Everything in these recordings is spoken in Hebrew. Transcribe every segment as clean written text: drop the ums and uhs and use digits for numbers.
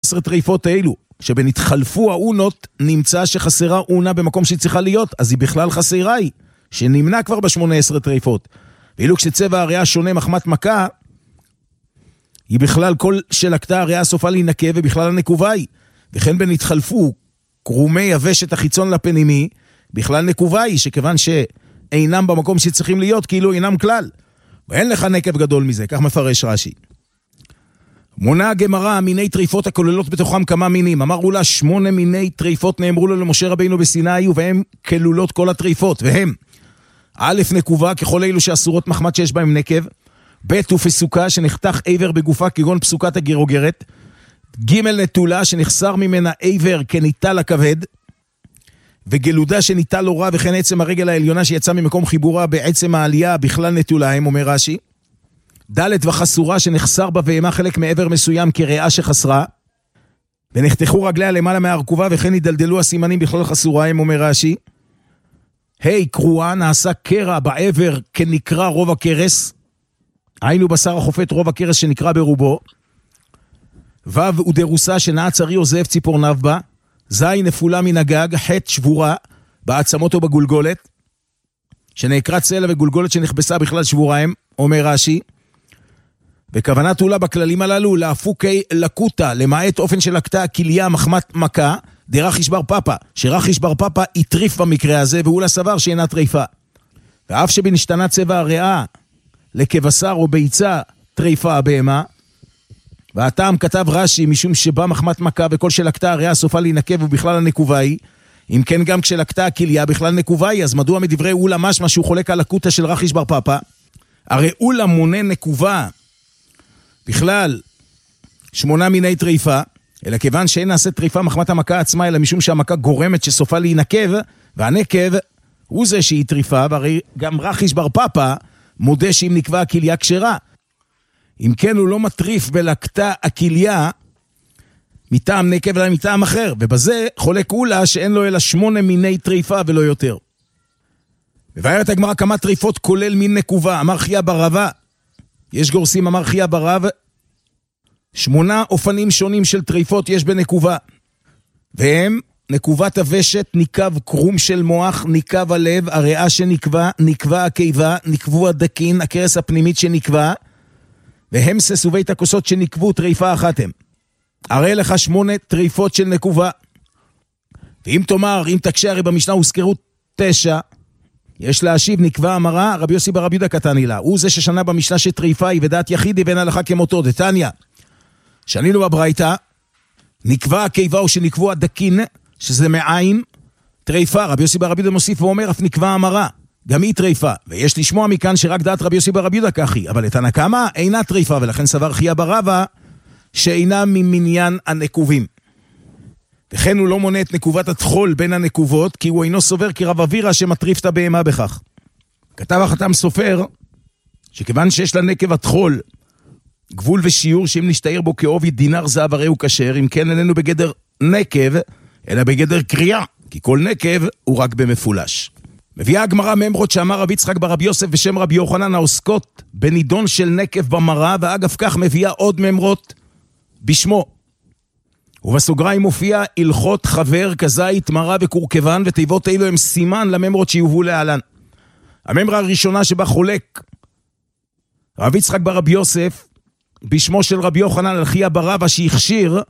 18 טריפות האלו. כשבנתחלפו האונות נמצא שחסרה אונה במקום שהיא צריכה להיות, אז היא בכלל חסרה היא, שנמנע כבר ב18 טריפות. ואילו כשצבע הריאה שונה מחמת מכה, היא בכלל כל שלקתה הריאה סופה להינקה ובכלל הנקובה היא. וכן בנתחלפו קרומי יבשת החיצון לפנימי, בכלל נקובה היא, שכיוון שאינם במקום שצריכים להיות, כאילו אינם כלל. ואין לך נקב גדול מזה, כך מפרש רש"י. מונה הגמרא מיני טריפות הכוללות בתוכם כמה מינים. אמרו לה 8 מיני טריפות נאמרו לו למשה רבינו בסיני, ובהם כלולות כל הטריפות, והם א' נקובה ככל אלו שאסורות מחמת שיש בהם נקב, ב' ופסוקה שנחתך עבר בגופה כגון פסוקת הגירוגרת, ג' נטולה שנחסר ממנה עבר כניטל הכבד, וגלודה שניטל לו רע, וכן עצם הרגל העליונה שיצא ממקום חיבורה בעצם העלייה בכלל נטולה, הם אומר רש"י. ד' וחסורה שנחסר בבהמה חלק מעבר מסוים כריאה שחסרה, ונחתכו רגליה למעלה מהרכובה, וכן ידלדלו הסימנים בכלל חסורה, הם אומר רש"י. קרועה נעשה קרע בעבר כנקרא רוב הקרס, היינו בשר החופט רוב הקרס שנקרא ברובו. ו' ודרוסה שנעה צרי עוזב ציפורניו בה, ז' נפולה מן הגג, ח' שבורה בעצמות או בגולגולת, שנעקרה צלע וגולגולת שנחבסה בכלל שבורה, הם אומר רש"י. וכוונה תולה בכללים הללו להפוקי לקוטה, למעט אופן של לקטה הכליה מחמת מכה, דרחיש בר פאפה, שרחיש בר פאפה יטריף במקרה הזה, והוא לסבר שאינה טריפה. ואף שבנשתנה צבע הריאה לכבשר או ביצה טריפה הבהמה, והטעם כתב רש"י משום שבא מחמת מכה וכל שלקטה הריאה סופה להינקב ובכלל הנקובה היא, אם כן גם כשלקטה הכליה בכלל נקובה היא, אז מדוע מדברי אולה משמע שהוא חולק על הקוטה של רחיש בר פאפה? הרי אולה מונה נקובה בכלל 8 מיני טריפה, אלא כיוון שאין נעשה טריפה מחמת המכה עצמה, אלא משום שהמכה גורמת שסופה להינקב, והנקב הוא זה שהיא טריפה, והרי גם רחיש בר פאפה מודה שאם נקבע הכליה כשרה. אם כן הוא לא מטריף בלקטה הכליה מטעם נקב אלא מטעם אחר, ובזה חולק אולה שאין לו אלא 8 מיני טריפה ולא יותר. מבארת הגמרא כמה טריפות כולל מין נקובה, אמר חייה ברבה, יש גורסים אמר חייה ברב, 8 אופנים שונים של טריפות יש בנקובה, והם נקובת הוושת, ניקב קרום של מוח, ניקב הלב, הריאה שנקבה, נקבה הקיבה, נקבו הדקין, הקרס הפנימית שנקבה, והם ססובי תקוסות שנקבו טריפה אחת הם. הרי לך 8 טריפות של נקובה. ואם תאמר, אם תקשה, הרי במשנה הוזכרו 9, יש להשיב נקבה אמרה, רבי יוסי ברבי יהודה קטני לה. הוא זה ששנה במשנה שטריפה היא ודעת יחידי ואין הלכה כמותו. דתניא, שנינו בברייתא, נקבה הקיבה או שנקבו הדקין, שזה מעין, טריפה. רבי יוסי ברבי יהודה מוסיף ואומר, אף נקבה אמרה, גם היא טריפה. ויש לשמוע מכאן שרק דעת רבי יוסי ברבי יהודה כך היא. אבל לתנא קמא אינה טריפה, ולכן סבר חייה ברבה, שאינה ממניין הנקובים. וכן הוא לא מונה את נקובת התחול בין הנקובות, כי הוא אינו סובר כי רב אבירה שמטריף את הבהמה בכך. כתב החתם סופר, שכיוון שיש לנקב התחול גבול ושיעור שאם נשתער בו כעובי דינר זהב הרי הוא כשר, אם כן איננו בגדר נקב, אלא בגדר קריאה, כי כל נקב הוא רק במפולש. מביאה הגמרא ממרות שאמר רבי יצחק ברבי יוסף בשם רבי יוחנן העוסקות בנידון של נקב במראה, ואגב כך מביאה עוד ממרות בשמו. ובסוגריים מופיע הלכות חבר, כזית, מרה וקורקבן, ותיבות אלו הם סימן לממרות שיובאו להלן. הממרה הראשונה שבה חולק רבי יצחק ברבי יוסף בשמו של רבי יוחנן על חייה ברבה שהכשיר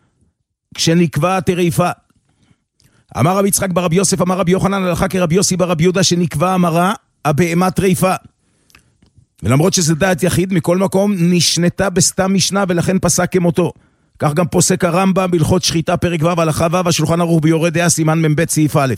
כשנקבע טריפה. אמר רבי יצחק ברבי יוסף, אמר רבי יוחנן הלכה כרבי יוסי ברבי יהודה שנקבע אמרה הבהמה טריפה. ולמרות שזה דעת יחיד, מכל מקום נשנתה בסתם משנה ולכן פסק כמותו. כך גם פוסק הרמב"ם בהלכות שחיטה פרק ו' הלכה ו' השולחן ערוך ביורה דעה סימן מ"ב סעיף א'.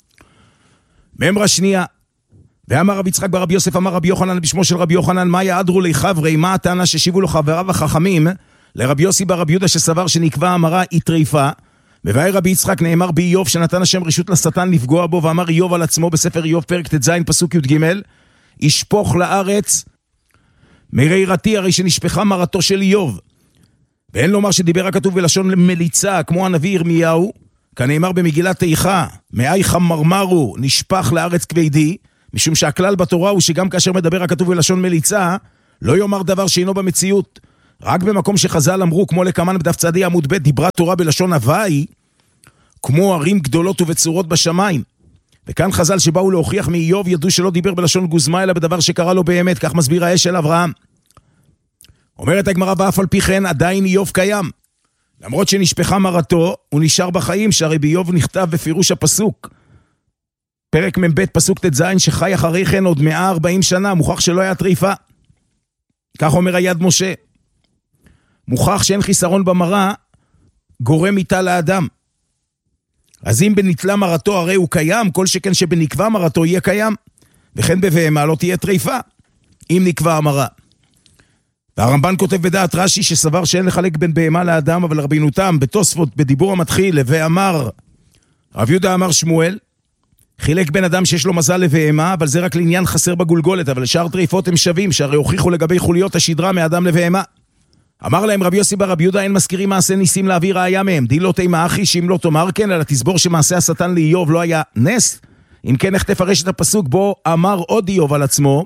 ממרה שנייה, ואמר רבי יצחק ברבי יוסף אמר רבי יוחנן בשמו של רבי יוחנן, מה יעדרו לי חברי, מה הטענה ששיבו לו חבריו החכמים לרבי יוסי ברבי יהודה שסבר שנקבע אמרה היא טריפה. מבאר רבי יצחק נאמר באיוב שנתן השם רשות לשטן לפגוע בו, ואמר איוב על עצמו בספר איוב פרק ט"ז פסוק י"ג, ישפוך לארץ מרירתי, הרי שנשפכה מרתו של איוב. ואין לומר שדיבר הכתוב בלשון מליצה כמו הנביא ירמיהו, כנאמר במגילת איכה, מאי חמרמרו נשפך לארץ כבדי, משום שהכלל בתורה הוא שגם כאשר מדבר הכתוב בלשון מליצה, לא יאמר דבר שאינו במציאות, רק במקום שחז"ל אמרו, כמו לקמן בדף צדי עמוד ב', דיברה תורה בלשון הוואי, כמו ערים גדולות ובצורות בשמיים. וכאן חז"ל שבאו להוכיח מאיוב ידעו שלא דיבר בלשון גוזמה, אלא בדבר שקרה לו באמת, כך מסביר האש של אברהם. אומרת הגמרא, ואף על פי כן עדיין איוב קיים. למרות שנשפחה מרתו, הוא נשאר בחיים, שהרי באיוב נכתב בפירוש הפסוק. פרק מ"ב פסוק ט"ז, שחי אחרי כן עוד 140 שנה, מוכח שלא היה טריפה. כך אומר היד משה. מוכח שאין חיסרון במראה, גורם איתה לאדם. אז אם בנטלה מרתו הרי הוא קיים, כל שכן שבנקבה מרתו יהיה קיים. וכן בבהמה לא תהיה טריפה, אם נקבע המראה. והרמב"ן כותב בדעת רש"י שסבר שאין לחלק בין בהמה לאדם, אבל רבינו תם בתוספות בדיבור המתחיל, ואמר, רב יהודה אמר שמואל, חילק בין אדם שיש לו מזל לבהמה, אבל זה רק לעניין חסר בגולגולת, אבל שאר טריפות הם שווים, שהרי הוכיחו לגבי חוליות השדרה מאדם לבהמה. אמר להם רבי יוסי בר רבי יהודה, אין מזכירים מעשה ניסים להביא ראיה מהם, די לא תימה אחי, שאם לא תאמר כן, אלא תסבור שמעשה השטן לאיוב לא היה נס, אם כן איך תפרש את הפסוק בו אמר עוד איוב על עצמו,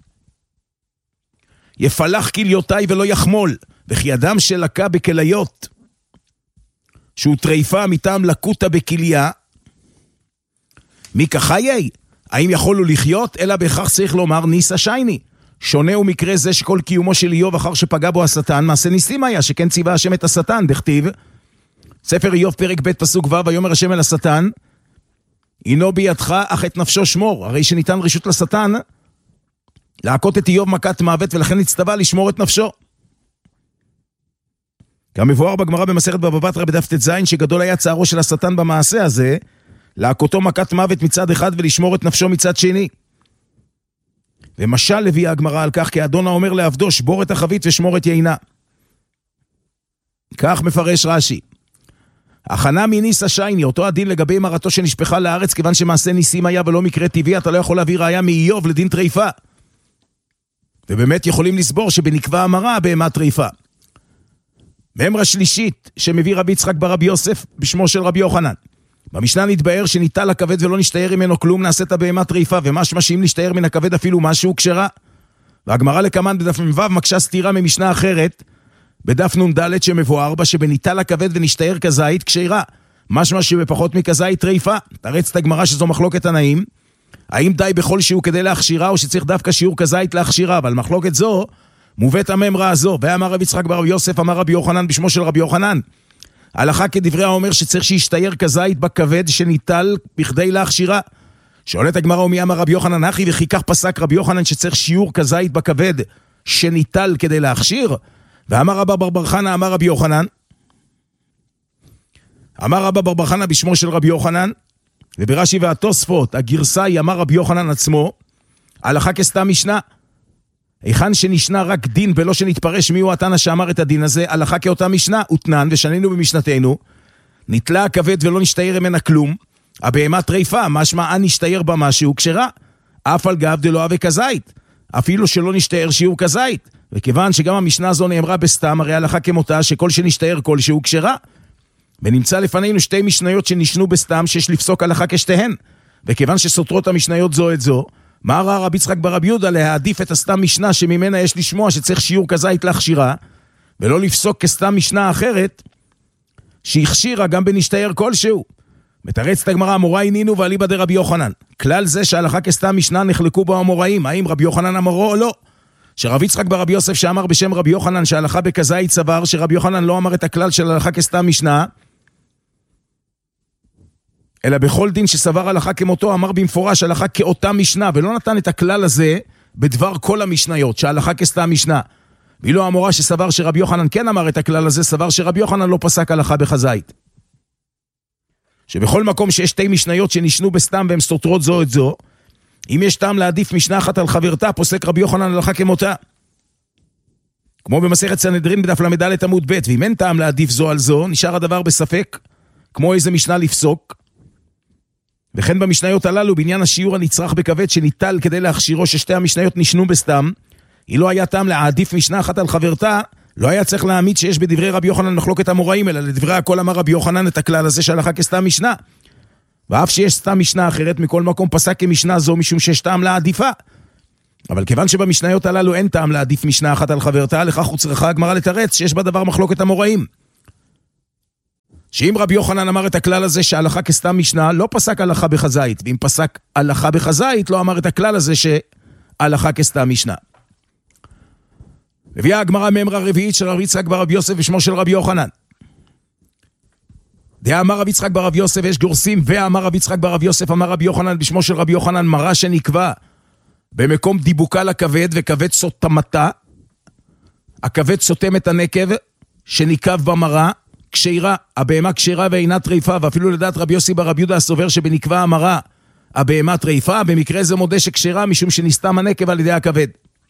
יפלח כליותיי ולא יחמול, וכי אדם שלקה בכליות, שהוא טריפה מטעם לקוטה בכליה, מי כחיי? האם יכול לו לחיות? אלא בהכרח צריך לומר ניסה שייני. שונה הוא מקרה זה שכל קיומו של איוב אחר שפגע בו השטן, מעשה ניסים היה, שכן ציווה השם את השטן, דכתיב, ספר איוב פרק ב' פסוק ו', ויאמר השם אל השטן, הינו בידך אך את נפשו שמור, הרי שניתן רשות לשטן, להכות את איוב מכת מוות, ולכן נצטווה לשמור את נפשו. כמבואר בגמרא במסכת בבא בתרא בדף ט"ז, שגדול היה צערו של השטן במעשה הזה, להכותו מכת מוות מצד אחד ולשמור את נפשו מצד שני. ומשל הביאה הגמרא על כך, כי האדון אומר לעבדו, שבור את החבית ושמור את יינה. כך מפרש רש"י. הכנה מניסה שייני, אותו הדין לגבי מרתו שנשפחה לארץ, כיוון שמעשה ניסים היה ולא מקרה טבעי, אתה לא יכול להביא ראיה מאיוב לדין טריפה. ובאמת יכולים לסבור שבנקבה המרה בהמה טריפה. מאמרה שלישית שמביא רבי יצחק ברבי יוסף בשמו של רבי יוחנן. במשנה נתבאר שניטל הכבד ולא נשתער ממנו כלום, נעשית בהמה טריפה, ומשמע שאם נשתער מן הכבד אפילו משהו כשרה. והגמרא לקמן בדף מ"ו מקשה סתירה ממשנה אחרת, בדף נ"ד שמבואר בה שבניטל הכבד ונשתער כזית כשרה. משמע שבפחות מכזית טריפה. תרץ את הגמרא שזו מחלוקת תנאים. האם די בכל שיעור כדי להכשירה, או שצריך דווקא שיעור כזית להכשירה? אבל מחלוקת זו מובאת הממרה הזו. ואמר רבי יצחק ברבי יוסף, אמר רבי יוחנן בשמו של רבי יוחנן, הלכה כדברי האומר שצריך שישתייר כזית בכבד שניטל בכדי להכשירה. שואלת הגמרא, ומי אמר רבי יוחנן אחי, וכי כך פסק רבי יוחנן שצריך שיעור כזית בכבד שניטל כדי להכשיר? ואמר רבא בר חנא, אמר רבי יוחנן, אמר רבא בר חנא בשמו של רבי יוחנן, וברש"י והתוספות הגרסה היא אמר רבי יוחנן עצמו, הלכה כסתם משנה. היכן שנשנה רק דין ולא שנתפרש מי הוא התנא שאמר את הדין הזה, הלכה כאותה משנה, ותנן ושנינו במשנתנו, נטלה הכבד ולא נשתער ממנה כלום, הבהמה טריפה, משמע נשתער בה משהו כשרה, אף על גב דלא הווה כזית, אפילו שלא נשתער שיעור כזית, וכיוון שגם המשנה הזו נאמרה בסתם, הרי הלכה כמותה שכל שנשתער כל שהוא כשרה, ונמצא לפנינו שתי משניות שנשנו בסתם שיש לפסוק הלכה כשתיהן, וכיוון שסותרות המשניות זו את זו, מה ראה רבי יצחק ברבי יהודה להעדיף את הסתם משנה שממנה יש לשמוע שצריך שיעור כזית להכשירה, ולא לפסוק כסתם משנה אחרת שהכשירה גם בנשתער כלשהו? מתרץ את הגמרא, אמוראי נינו ואליבא דרבי יוחנן. כלל זה שהלכה כסתם משנה נחלקו בו אמוראים, האם רבי יוחנן אמרו או לא? שרבי יצחק ברבי יוסף שאמר בשם רבי יוחנן שהלכה בכזית סבר שרבי יוחנן לא אמר את הכלל של הלכה כסתם משנה, אלא בכל דין שסבר הלכה כמותו אמר במפורש הלכה כאותה משנה, ולא נתן את הכלל הזה בדבר כל המשניות שההלכה כסתם משנה. ואילו המורה שסבר שרבי יוחנן כן אמר את הכלל הזה, סבר שרבי יוחנן לא פסק הלכה בכזית. שבכל מקום שיש שתי משניות שנשנו בסתם והן סותרות זו את זו, אם יש טעם להעדיף משנה אחת על חברתה, פוסק רבי יוחנן הלכה כמותה. כמו במסכת סנהדרין בדף ל"ד עמוד ב', ואם אין טעם להעדיף זו על זו, נשאר הדבר בספק, כמו איזה משנה לפסוק. וכן במשניות הללו, בעניין השיעור הנצרך בכבד שניטל כדי להכשירו ששתי המשניות נשנו בסתם, היא לא היה טעם להעדיף משנה אחת על חברתה, לא היה צריך להעמיד שיש בדברי רבי יוחנן מחלוקת אמוראים, אלא לדברי הכל אמר רבי יוחנן את הכלל הזה שהלכה כסתם משנה. ואף שיש סתם משנה אחרת, מכל מקום פסק כמשנה זו משום שיש טעם להעדיפה. אבל כיוון שבמשניות הללו אין טעם להעדיף משנה אחת על חברתה, לכך הוצרכה הגמרא לתרץ שיש בה דבר מחלוקת המוראים. שאם רבי יוחנן אמר את הכלל הזה שההלכה כסתם משנה, לא פסק הלכה בחזאית, ואם פסק הלכה בחזאית, לא אמר את הכלל הזה שההלכה כסתם משנה. מביאה הגמרא מאמרה רביעית של רבי יצחק בר רבי יוסף ושמו של רבי יוחנן. דאמר רבי יצחק בר רבי יוסף יש גורסים, ואמר רבי יצחק בר רבי יוסף אמר רבי יוחנן בשמו של רבי יוחנן, מרה שנקבע במקום דיבוקה לכבד וכבד סותמתה, הכבד סותם את הנקב שניקב במרה, כשרה, הבהמה כשרה ואינה טריפה, ואפילו לדעת רבי יוסי בר רבי יהודה הסובר שבנקבע המרה הבהמה טריפה, במקרה זה מודה שכשרה משום שנסתם הנקב על ידי הכבד.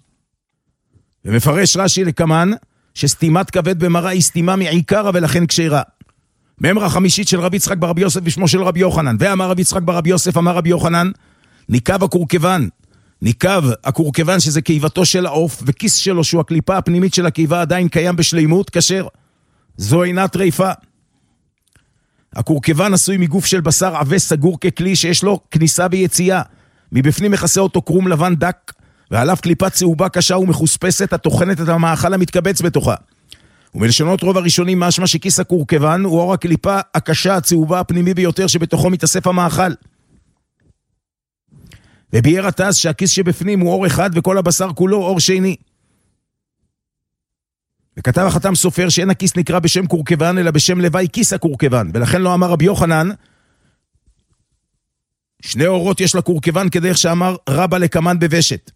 ומפרש רש"י לקמן שסתימת כבד במרה היא סתימה מעיקרה ולכן כשרה. מאמרה חמישית של רבי יצחק בר רבי יוסף בשמו של רבי יוחנן, ואמר רבי יצחק בר רבי יוסף אמר רבי יוחנן, ניקב הקורקבן, ניקב הקורקבן שזה קיבתו של העוף וכיס שלו שהוא הקליפה הפנימית של הקיבה עדיין קיים בשלימות כשר, זו אינה טריפה. הקורקבן עשוי מגוף של בשר עבה סגור ככלי שיש לו כניסה ויציאה, מבפנים מכסה אותו קרום לבן דק ועליו קליפה צהובה קשה ומחוספסת התוכנת את המאכל המתקבץ בתוכה. ומלשונות רוב הראשונים משמע שכיס הקורקבן הוא אור הקליפה הקשה הצהובה הפנימי ביותר שבתוכו מתאסף המאכל. וביאר התז שהכיס שבפנים הוא אור אחד וכל הבשר כולו אור שני. וכתב החתם סופר שאין הכיס נקרא בשם קורקבן אלא בשם לוואי כיס הקורקבן, ולכן לא אמר רבי יוחנן שני אורות יש לקורקבן כדרך שאמר רבא לקמן בוושת.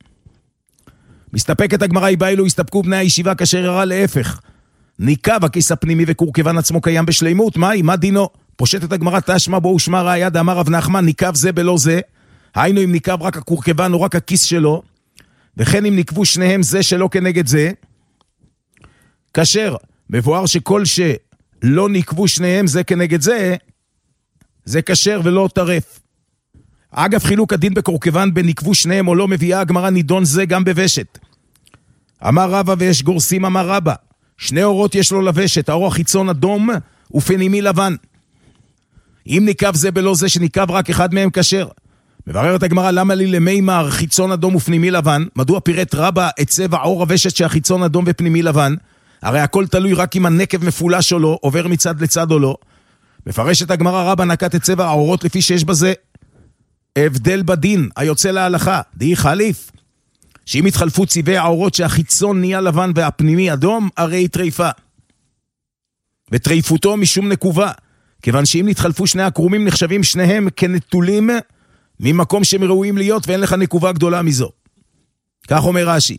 מסתפקת הגמרא היא באילו הסתפקו בני הישיבה כאשר הראה להפך, ניקב הכיס הפנימי וקורקבן עצמו קיים בשלימות, מה דינו? פושטת הגמרא תשמע בו ושמע ראיה דאמר רב נחמן ניקב זה בלא זה, היינו אם ניקב רק הקורקבן או רק הכיס שלו, וכן אם נקבו שניהם זה שלא כנגד זה כאשר מבואר שכל שלא נקבו שניהם זה כנגד זה, זה כשר ולא טרף. אגב חילוק הדין בקורקבן בין נקבו שניהם או לא מביאה הגמרא נידון זה גם בוושת. אמר רבא ויש גורסים אמר רבא, שני אורות יש לו לוושת, האור החיצון אדום ופנימי לבן. אם נקב זה בלא זה שנקב רק אחד מהם כשר. מבררת הגמרא למה לי למימר חיצון אדום ופנימי לבן, מדוע פירט רבא את צבע אור הוושת שהחיצון אדום ופנימי לבן, הרי הכל תלוי רק אם הנקב מפולש או לא, עובר מצד לצד או לא. מפרשת הגמרא רבא נקט את צבע האורות לפי שיש בזה הבדל בדין, היוצא להלכה, די חליף, שאם התחלפו צבעי האורות שהחיצון נהיה לבן והפנימי אדום, הרי היא טריפה. וטריפותו משום נקובה, כיוון שאם נתחלפו שני הקרומים נחשבים שניהם כנטולים ממקום שהם ראויים להיות, ואין לך נקובה גדולה מזו. כך אומר רש"י.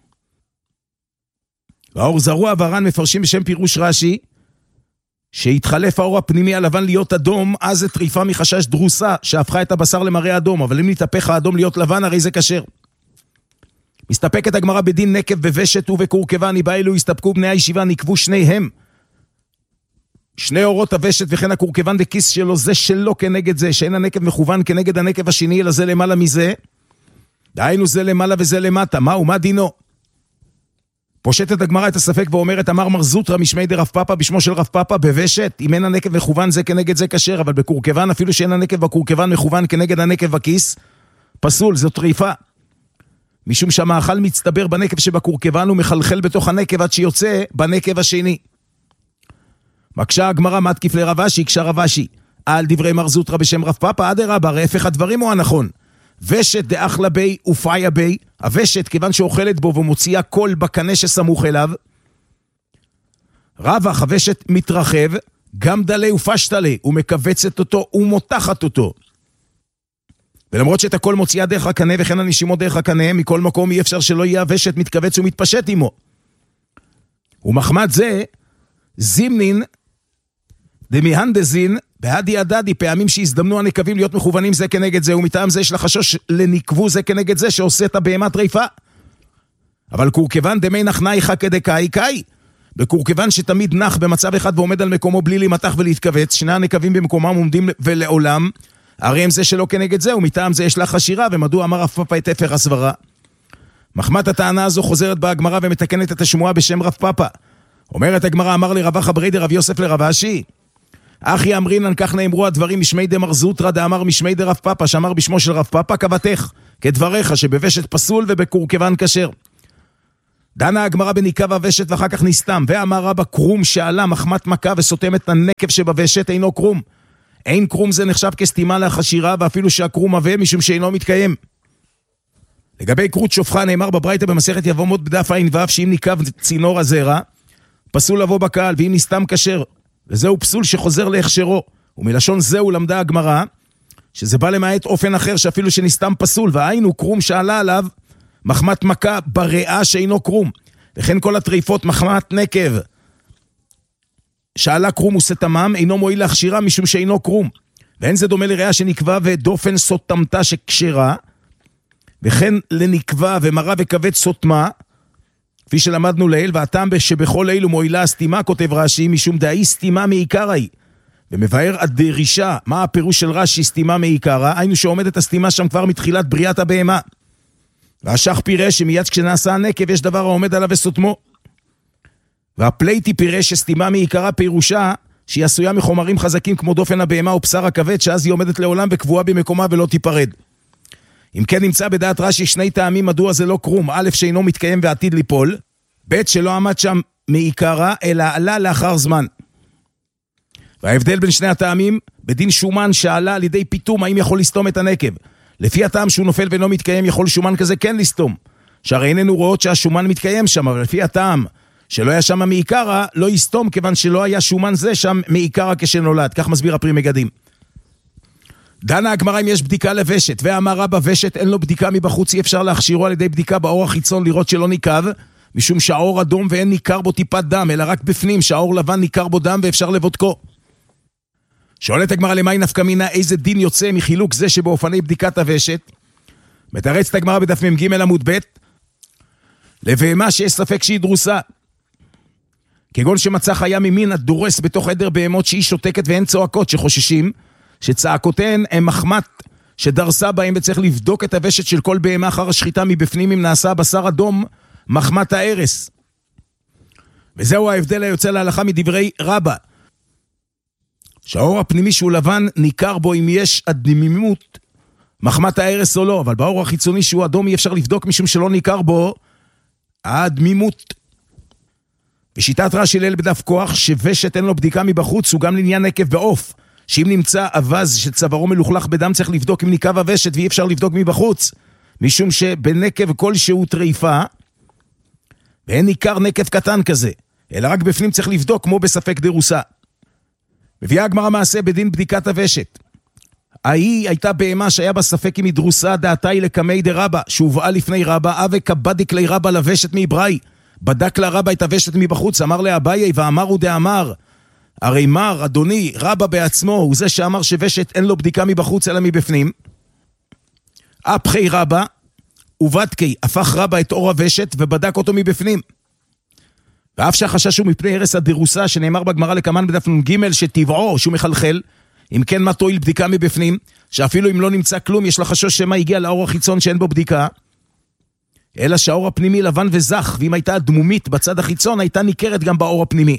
והאור זרוע ורן מפרשים בשם פירוש רש"י, שהתחלף האור הפנימי הלבן להיות אדום, אז זה טריפה מחשש דרוסה, שהפכה את הבשר למראה אדום, אבל אם נתהפך האדום להיות לבן, הרי זה כשר. מסתפקת הגמרא בדין נקב בוושת ובקורקבן, באילו הסתפקו בני הישיבה, נקבו שניהם. שני אורות הוושת וכן הקורקבן וכיס שלו, זה שלא כנגד זה, שאין הנקב מכוון כנגד הנקב השני, אלא זה למעלה מזה. דהיינו זה למעלה וזה למטה, מה דינו? פושטת הגמרא את הספק ואומרת, אמר מר זוטרא משמי דרב פאפא בשמו של רב פאפא בוושת, אם אין הנקב מכוון זה כנגד זה כשר, אבל בקורקבן אפילו שאין הנקב בקורקבן מכוון כנגד הנקב בכיס, פסול, זו טריפה. משום שהמאכל מצטבר בנקב שבקורקבן ומחלחל בתוך הנקב עד שיוצא בנקב השני. מקשה הגמרא מתקיף לרב אשי, הקשה רב אשי, על דברי מר זוטרא בשם רב פאפא, אדרבה, ההפך הדברים הוא הנכון. ושת דאחלה בי ופאיה בי, הוושת כיוון שאוכלת בו ומוציאה קול בקנה שסמוך אליו, רווח הוושת מתרחב, גם דלי ופשטלי, ומקבצת אותו ומותחת אותו. ולמרות שאת הכל מוציאה דרך הקנה וכן הנשימות דרך הקנה, מכל מקום אי אפשר שלא יהיה הוושת מתכווץ ומתפשט עמו. ומחמד זה, זימנין דמיהנדזין, בהדי הדדי, פעמים שהזדמנו הנקבים להיות מכוונים זה כנגד זה, ומטעם זה יש לחשוש לנקבו זה כנגד זה, שעושה את הבהמה טריפה. אבל קורקבן דמי נחנייך כדקאי קאי, בקורקבן שתמיד נח במצב אחד ועומד על מקומו בלי להימתח ולהתכווץ, שני הנקבים במקומם עומדים ולעולם, הרי הם זה שלא כנגד זה, ומטעם זה יש לה חשירה, ומדוע אמר רב פאפא את הפך הסברה. מחמת הטענה הזו חוזרת בה הגמרא ומתקנת את השמועה בשם רב פאפא. אומרת הגמרא, אמר לי רבא חברי דרב יוסף לרב אשי, אחי אמרינן, כך נאמרו הדברים משמי דמר זוטרא דאמר משמי דרב פאפא, שאמר בשמו של רב פאפא, כבתך, כדבריך, שבוושת פסול ובקורקבן כשר. דנה הגמרא בניקב הוושת ואחר כך נסתם, ואמר רבא קרום שעלה מחמת מכה וסותם את הנקב שבוושת אינו קרום. אין קרום זה נחשב כסתימה לחשירה, ואפילו שהקרום הווה משום שאינו מתקיים. לגבי קרות שופחה נאמר בברייתא במסכת יבמות בדף ע"ו, שאם ניקב צינור הזרע, פסול לבוא בקהל, ואם נסתם כשר, וזהו פסול שחוזר להכשרו. ומלשון זהו למדה הגמרא, שזה בא למעט אופן אחר שאפילו שנסתם פסול, והיינו קרום שעלה עליו מחמת מכה בריאה שאינו קרום. וכן כל הטריפות מחמת נקב שעלה קרום וסתמם אינו מועיל להכשירה משום שאינו קרום. ואין זה דומה לריאה שנקבע ודופן סותמתה שקשרה, וכן לנקבע ומרה וכבד סותמה, כפי שלמדנו לעיל, והטעם שבכל אלו מועילה הסתימה, כותב רש"י, משום דאי סתימה מעיקרא היא. ומבאר הדרישה, מה הפירוש של רש"י סתימה מעיקרא? היינו שעומדת הסתימה שם כבר מתחילת בריאת הבהמה. והשח פירש שמיד כשנעשה הנקב יש דבר העומד עליו וסותמו. והפלייטי פירש שסתימה מעיקרא פירושה שהיא עשויה מחומרים חזקים כמו דופן הבהמה או בשר הכבד, שאז היא עומדת לעולם וקבועה במקומה ולא תיפרד. אם כן נמצא בדעת רש"י שני טעמים מדוע זה לא קרום: א', שאינו מתקיים ועתיד ליפול, ב', שלא עמד שם מעיקרא אלא עלה לאחר זמן. וההבדל בין שני הטעמים, בדין שומן שעלה על ידי פיתום, האם יכול לסתום את הנקב? לפי הטעם שהוא נופל ואינו מתקיים, יכול שומן כזה כן לסתום, שהרי איננו רואות שהשומן מתקיים שם, אבל לפי הטעם שלא היה שם מעיקרא, לא יסתום, כיוון שלא היה שומן זה שם מעיקרא כשנולד. כך מסביר הפרי מגדים. דנה הגמרא אם יש בדיקה לוושת, ואמר רבא ושת אין לו בדיקה מבחוץ, אי אפשר להכשירו על ידי בדיקה באור החיצון לראות שלא ניקב, משום שהאור אדום ואין ניכר בו טיפת דם, אלא רק בפנים, שהאור לבן ניכר בו דם ואפשר לבודקו. שואלת הגמרא למאי נפקא מינה, איזה דין יוצא מחילוק זה שבאופני בדיקת הוושת? מתרצת הגמרא בדף מ"ג עמוד ב', לבהמה שיש ספק שהיא דרוסה, כגון שמצא חיה ממין הדורס בתוך עדר בהמות שהיא שותקת והן צועקות, שחוששים שצעקותיהן הם מחמת שדרסה בהם, וצריך לבדוק את הוושת של כל בהמה אחר השחיטה מבפנים אם נעשה בשר אדום מחמת ההרס. וזהו ההבדל היוצא להלכה מדברי רבא, שהאור הפנימי שהוא לבן ניכר בו אם יש הדמימות מחמת ההרס או לא, אבל באור החיצוני שהוא אדום אי אפשר לבדוק משום שלא ניכר בו הדמימות. בשיטת רש"י ליל בדף כוח, שוושת אין לו בדיקה מבחוץ, הוא גם לעניין נקב בעוף, שאם נמצא אבז שצווארו מלוכלך בדם צריך לבדוק אם ניקב הוושת, ואי אפשר לבדוק מבחוץ, משום שבנקב כלשהו טריפה ואין ניכר נקב קטן כזה, אלא רק בפנים צריך לבדוק כמו בספק דרוסה. מביאה הגמרא מעשה בדין בדיקת הוושת. ההיא הייתה בהמה שהיה בה ספק אם היא דרוסה, דעתה היא לקמי דרבא, שהובאה לפני רבא, אבא כבדיק לי רבא לוושת מאבראי, בדק לה רבא את הוושת מבחוץ, אמר לאביי ואמרו דאמר, הרי מר, אדוני, רבא בעצמו הוא זה שאמר שוושת אין לו בדיקה מבחוץ אלא מבפנים. אפחי רבא ובדקי, הפך רבא את אור הוושת ובדק אותו מבפנים. ואף שהחשש הוא מפני הרס הדרוסה, שנאמר בגמרא לקמן בדף נ"ג, שטבעו שהוא מחלחל, אם כן מה תועיל בדיקה מבפנים, שאפילו אם לא נמצא כלום יש לחשוש שמה הגיע לאור החיצון שאין בו בדיקה, אלא שהאור הפנימי לבן וזך, ואם הייתה דמומית בצד החיצון הייתה ניכרת גם באור הפנימי.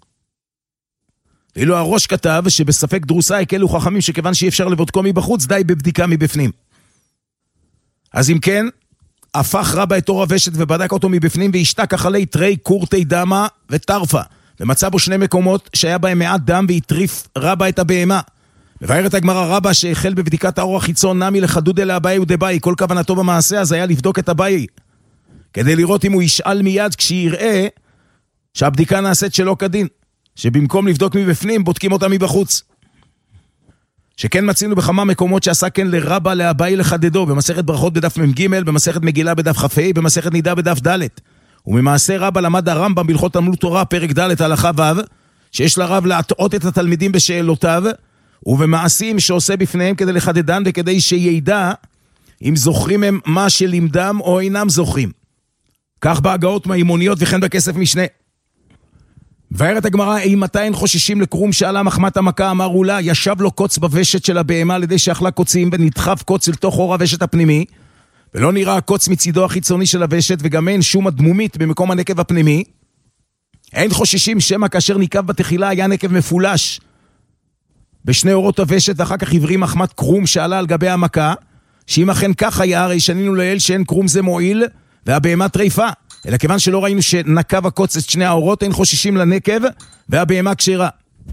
ואילו הראש כתב שבספק דרוסה הקלו חכמים שכיוון שאי אפשר לבודקו מבחוץ די בבדיקה מבפנים. אז אם כן, הפך רבא את אור הוושת ובדק אותו מבפנים, והשתק אחלי תרי קורטי דמה וטרפה, ומצא בו שני מקומות שהיה בהם מעט דם, והטריף רבא את הבהמה. מבארת הגמרא רבא שהחל בבדיקת האור החיצון נמי לחדוד אל אביי ודבאי, כל כוונתו במעשה אז היה לבדוק את אביי, כדי לראות אם הוא ישאל מיד כשיראה שהבדיקה נעשית שלא כדין, שבמקום לבדוק מבפנים בודקים אותה מבחוץ. שכן מצינו בכמה מקומות שעשה כן לרבא לאביי לחדדו, במסכת ברכות בדף מ"ג, במסכת מגילה בדף כ"ה, במסכת נידה בדף ד'. וממעשה רבא למד הרמב"ם בהלכות תלמוד תורה פרק ד' הלכה ו', שיש לרב להטעות את התלמידים בשאלותיו ובמעשים שעושה בפניהם כדי לחדדן וכדי שידע אם זוכרים הם מה שלימדם או אינם זוכרים. כך בהגאות מהאימוניות וכן בכסף משנה. וארת הגמרא, אם מתי אין חוששים לקרום שעלה מחמת המכה, אמרו לה, ישב לו קוץ בוושת של הבהמה על ידי שאכלה קוצים ונדחף קוץ אל תוך אור הוושת הפנימי, ולא נראה הקוץ מצידו החיצוני של הוושת, וגם אין שום הדמומית במקום הנקב הפנימי. אין חוששים שמא כאשר ניקב בתחילה היה נקב מפולש, בשני אורות הוושת, אחר כך עברי מחמת קרום שעלה על גבי המכה, שאם אכן כך היה, הרי שנינו לאל שאין קרום זה מועיל, והבהמה טריפה. אלא כיוון שלא ראינו שנקב הקוץ את שני האורות, אין חוששים לנקב, והבהמה כשרה.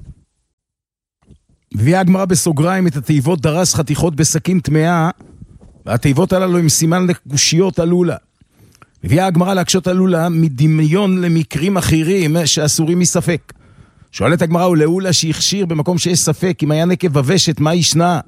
הביאה הגמרא בסוגריים את התיבות דרס חתיכות בסכין טמאה, והתיבות הללו עם סימן לקושיות עלולה. הביאה הגמרא להקשות עלולה מדמיון למקרים אחרים שאסורים מספק. שואלת הגמרא, ולעולה שהכשיר במקום שיש ספק, אם היה נקב בוושת, מה ישנה?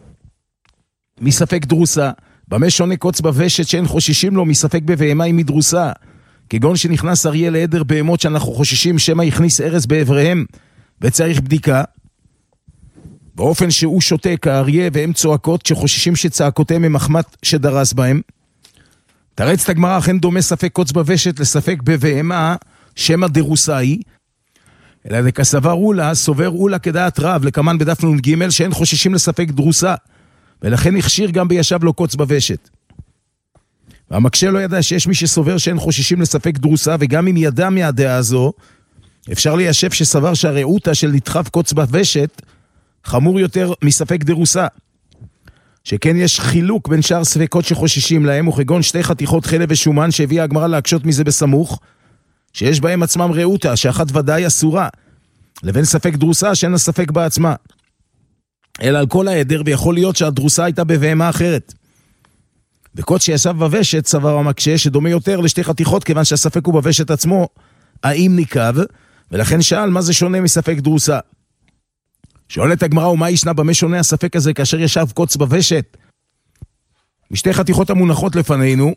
מספק דרוסה. במה שונה קוץ בוושת שאין חוששים לו מספק בבהמה עם מדרוסה? כגון שנכנס אריה לעדר בהמות שאנחנו חוששים שמה יכניס ארס בעבריהם וצריך בדיקה, באופן שהוא שותק האריה והם צועקות שחוששים שצעקותיהם הם מחמת שדרס בהם. תרץ את הגמרא, אכן דומה ספק קוץ בוושת לספק בבהמה שמה דרוסה היא, אלא דקסבר אולה, סובר אולה כדעת רב, לקמן בדף נ"ג, שאין חוששים לספק דרוסה, ולכן הכשיר גם בישב לו קוץ בוושת. והמקשה לא ידע שיש מי שסובר שאין חוששים לספק דרוסה, וגם אם ידע מהדעה הזו, אפשר ליישב שסבר שהרעותה של נדחף קוץ בוושת, חמור יותר מספק דרוסה. שכן יש חילוק בין שאר ספקות שחוששים להם, וכגון שתי חתיכות חלב ושומן, שהביאה הגמרא להקשות מזה בסמוך, שיש בהם עצמם רעותה, שאחת ודאי אסורה, לבין ספק דרוסה שאין הספק בעצמה. אלא על כל העדר, ויכול להיות שהדרוסה הייתה בבהמה אחרת. וקוץ שישב בוושת, סבר המקשה, שדומה יותר לשתי חתיכות, כיוון שהספק הוא בוושת עצמו, האם ניקב, ולכן שאל מה זה שונה מספק דרוסה. שואלת הגמרא, ומה ישנה במה שונה הספק הזה, כאשר ישב קוץ בוושת? משתי חתיכות המונחות לפנינו,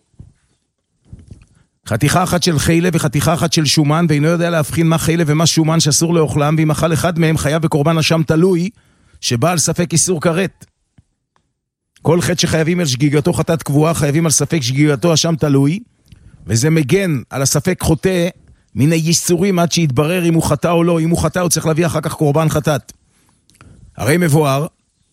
חתיכה אחת של חילב וחתיכה אחת של שומן, ואינו יודע להבחין מה חילב ומה שומן שאסור לאוכלם, ואם אכל אחד מהם חייב בקורבן אשם תלוי, שבא על ספק איסור כרת. כל חטא שחייבים על שגיגתו חטאת קבועה, חייבים על ספק שגיגתו אשם תלוי, וזה מגן על הספק חוטא מן היסורים עד שיתברר אם הוא חטא או לא. אם הוא חטא הוא צריך להביא אחר כך קורבן חטאת. הרי מבואר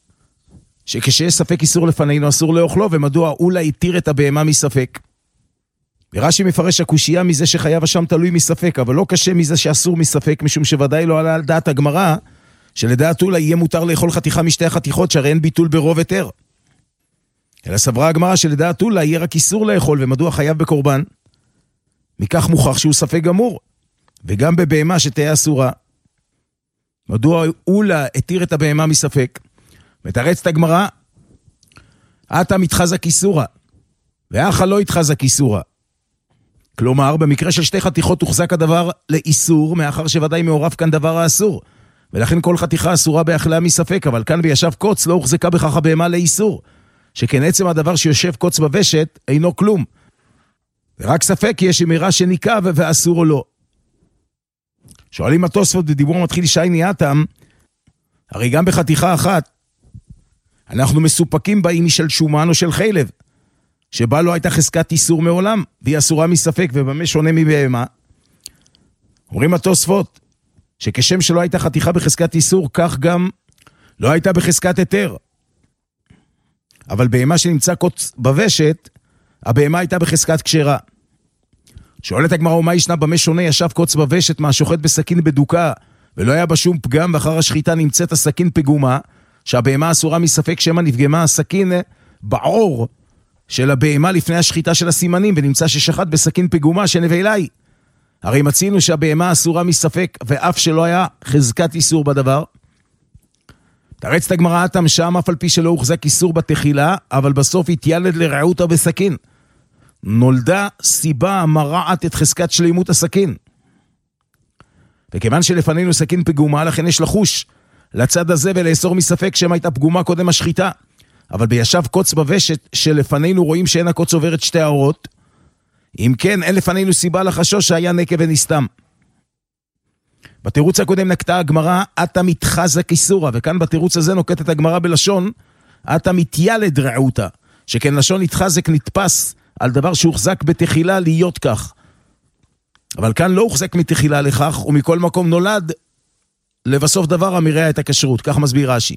שכשיש ספק איסור לפנינו אסור לאוכלו, ומדוע אולה התיר את הבהמה מספק. ורש"י מפרש הקושייה מזה שחייב אשם תלוי מספק, אבל לא קשה מזה שאסור מספק, משום שוודאי לא עלה על דעת הגמרא, שלדעת אולה יהיה מותר לאכול חתיכה משתי החתיכות, שהרי אין ביטול ברוב היתר. אלא סברה הגמרא שלדעת אולה יהיה רק איסור לאכול, ומדוע חייב בקורבן? מכך מוכח שהוא ספק גמור, וגם בבהמה שתהיה אסורה. מדוע אולה התיר את הבהמה מספק? מתרץ את הגמרא, אתה מתחזק איסורה, ואחה לא התחזק איסורה. כלומר, במקרה של שתי חתיכות הוחזק הדבר לאיסור, מאחר שוודאי מעורב כאן דבר האסור, ולכן כל חתיכה אסורה באכלה מספק, אבל כאן בישב קוץ לא הוחזקה בכך הבהמה לאיסור, שכן עצם הדבר שיושב קוץ בוושת אינו כלום, ורק ספק יש אמירה שניקב ואסור או לא. שואלים התוספות בדיבור מתחיל שייני אתם, הרי גם בחתיכה אחת אנחנו מסופקים בה אם היא של שומן או של חילב, שבה לא הייתה חזקת איסור מעולם, והיא אסורה מספק, ובמה שונה מבהמה? אומרים התוספות, שכשם שלא הייתה חתיכה בחזקת איסור, כך גם לא הייתה בחזקת היתר. אבל בהמה שנמצא קוץ בוושת, הבהמה הייתה בחזקת כשרה. שואלת הגמרא, ומה ישנה במה שונה ישב קוץ בוושת מהשוחט בסכין בדוקה, ולא היה בה שום פגם, ואחר השחיטה נמצאת הסכין פגומה, שהבהמה אסורה מספק שמה נפגמה הסכין בעור של הבהמה לפני השחיטה של הסימנים, ונמצא ששחט בסכין פגומה שנבלה היא. הרי מצינו שהבהמה אסורה מספק, ואף שלא היה חזקת איסור בדבר. תרץ את הגמרא אתם שם, אף על פי שלא הוחזק איסור בתחילה, אבל בסוף התיילד לרעותה בסכין. נולדה סיבה המרעת את חזקת שלימות הסכין. וכיוון שלפנינו סכין פגומה, לכן יש לחוש לצד הזה ולאסור מספק שמה הייתה פגומה קודם השחיטה. אבל בישב קוץ בוושת שלפנינו רואים שאין הקוץ עובר את שתי האורות, אם כן אין לפנינו סיבה לחשוש שהיה נקב ונסתם. בתירוץ הקודם נקטה הגמרא אתה מתחזק איסורה, וכאן בתירוץ הזה נוקטת הגמרא בלשון אתה מתיילד רעותה, שכן לשון התחזק נתפס על דבר שהוחזק בתחילה להיות כך, אבל כאן לא הוחזק מתחילה לכך, ומכל מקום נולד לבסוף דבר המראה את הכשרות. כך מסביר רש"י.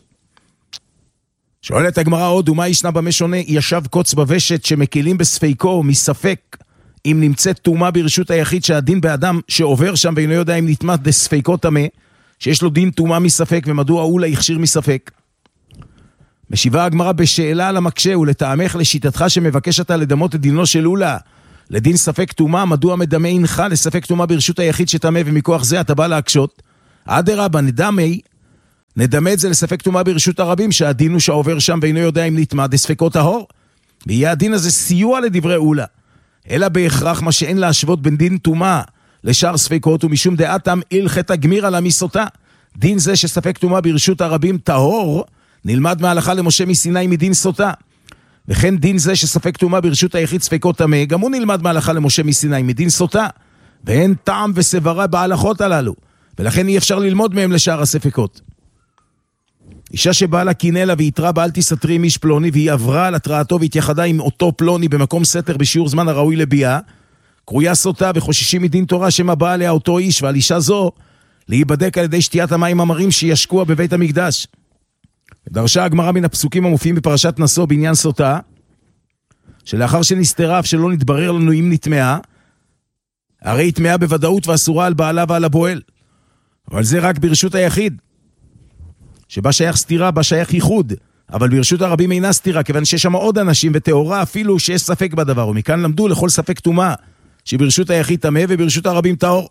שואלת הגמרא עוד, ומה ישנה במה שונה ישב קוץ בוושת שמקילים בספיקו מספק אם נמצאת תאומה ברשות היחיד, שהדין באדם שעובר שם ואינו יודע אם נטמא דספיקו טמא, שיש לו דין טומאה מספק, ומדוע אולה יכשיר מספק? משיבה הגמרא בשאלה על המקשה, ולטעמך לשיטתך שמבקש אתה לדמות את דינו של אולה לדין ספק טומאה, מדוע מדמה אינך לספק טומאה ברשות היחיד שטמא, ומכוח זה אתה בא להקשות? אדרבה, נדמה את זה לספק טומאה ברשות הרבים, שהדין הוא שעובר שם ואינו יודע אם נטמא דספקו טהור, ויהיה הדין הזה סיוע לדברי אולה, אלא בהכרח מה שאין להשוות בין דין טומאה לשאר ספקות, ומשום דעתם הלכתא גמירא למיסותא. דין זה שספק טומאה ברשות הרבים טהור, נלמד מההלכה למשה מסיני מדין סוטה. וכן דין זה שספק טומאה ברשות היחיד ספקו טמא, גם הוא נלמד מההלכה למשה מסיני מדין סוטה. ואין טעם וסברה בהלכות הללו, ולכן אי אפשר ללמוד מהם לשאר הספקות. אישה שבאה לה קינלה והתראה באל תסתרי עם איש פלוני, והיא עברה על התרעתו והתייחדה עם אותו פלוני במקום סתר בשיעור זמן הראוי לביאה, קרויה סוטה וחוששים מדין תורה שמה בא עליה אותו איש, ועל אישה זו להיבדק על ידי שתיית המים המרים שישקוע בבית המקדש. דרשה הגמרא מן הפסוקים המופיעים בפרשת נשוא בעניין סוטה, שלאחר שנסתרה אף שלא נתברר לנו אם נטמעה, הרי היא טמאה בוודאות ואסורה על בעלה ועל הבועל. אבל זה רק ברשות היחיד, שבה שייך סתירה, בה שייך ייחוד, אבל ברשות הרבים אינה סתירה, כיוון שיש שם עוד אנשים ותאורה אפילו שיש ספק בדבר, ומכאן למדו לכל ספק טומאה, שברשות היחיד טמא וברשות הרבים טהור.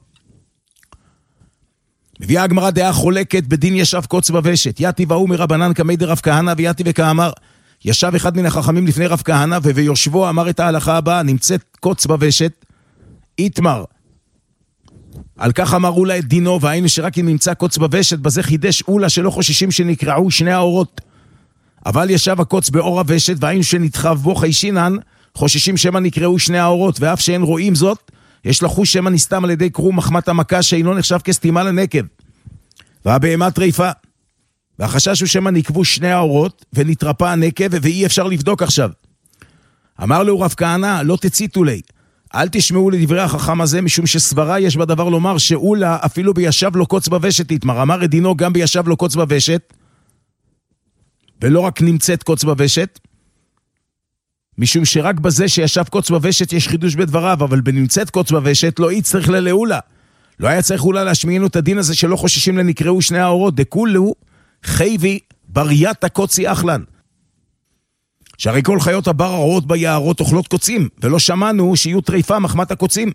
מביאה הגמרא דעה חולקת בדין ישב קוץ בוושת, יתי והוא מרבנן כמי דרב כהנא, ויתי וכאמר, ישב אחד מן החכמים לפני רב כהנא, וביושבו אמר את ההלכה הבאה, נמצאת קוץ בוושת, איתמר. על כך אמר אולה את דינו, והיינו שרק אם נמצא קוץ בוושת, בזה חידש אולה שלא חוששים שנקרעו שני האורות. אבל ישב הקוץ באור הוושת, והיינו שנדחב בו חיישינן, חוששים שמה נקראו שני האורות, ואף שאין רואים זאת, יש לחוש שמה נסתם על ידי קרום מחמת המכה, שאינו נחשב כסתימה לנקב. והבהמה טריפה. והחשש הוא שמה נקבו שני האורות, ונתרפא הנקב, ואי אפשר לבדוק עכשיו. אמר לו רב כהנא, לא תציתו לי. אל תשמעו לדברי החכם הזה, משום שסברה יש בדבר לומר שאולה אפילו בישב לו קוץ בוושת יתמר. אמר את דינו גם בישב לו קוץ בוושת, ולא רק נמצאת קוץ בוושת, משום שרק בזה שישב קוץ בוושת יש חידוש בדבריו, אבל בנמצאת קוץ בוושת לא יצטרך ללאולה. לא היה צריך אולה להשמיענו את הדין הזה שלא חוששים לנקראו שני האורות, דכולו חייבי בריית הקוצי אחלן. שהרי כל חיות הבר הרעות ביערות אוכלות קוצים, ולא שמענו שיהיו טריפה מחמת הקוצים.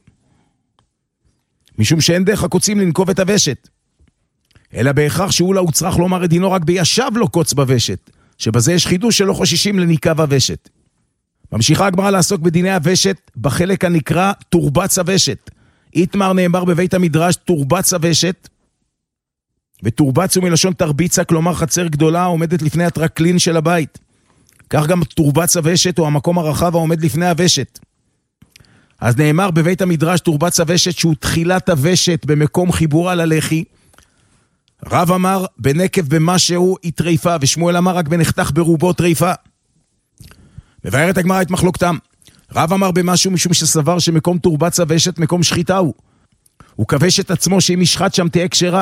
משום שאין דרך הקוצים לנקוב את הוושת. אלא בהכרח שאולה הוא צריך לומר את דינו רק בישב לו קוץ בוושת, שבזה יש חידוש שלא חוששים לניקב הוושת. ממשיכה הגמרא לעסוק בדיני הוושת בחלק הנקרא תורבץ הוושת. איתמר נאמר בבית המדרש תורבץ הוושת, ותורבץ הוא מלשון תרביצה, כלומר חצר גדולה עומדת לפני הטרקלין של הבית. כך גם תורבץ הוושת הוא המקום הרחב העומד לפני הוושת. אז נאמר בבית המדרש תורבץ הוושת שהוא תחילת הוושת במקום חיבורה ללחי. רב אמר בנקב במשהו היא טריפה, ושמואל אמר רק בנחתך ברובו טריפה. מבארת הגמרא את מחלוקתם. רב אמר במשהו משום שסבר שמקום תורבץ הוושת מקום שחיטה הוא. הוא כבש את עצמו שאם ישחט שם תהיה כשרה.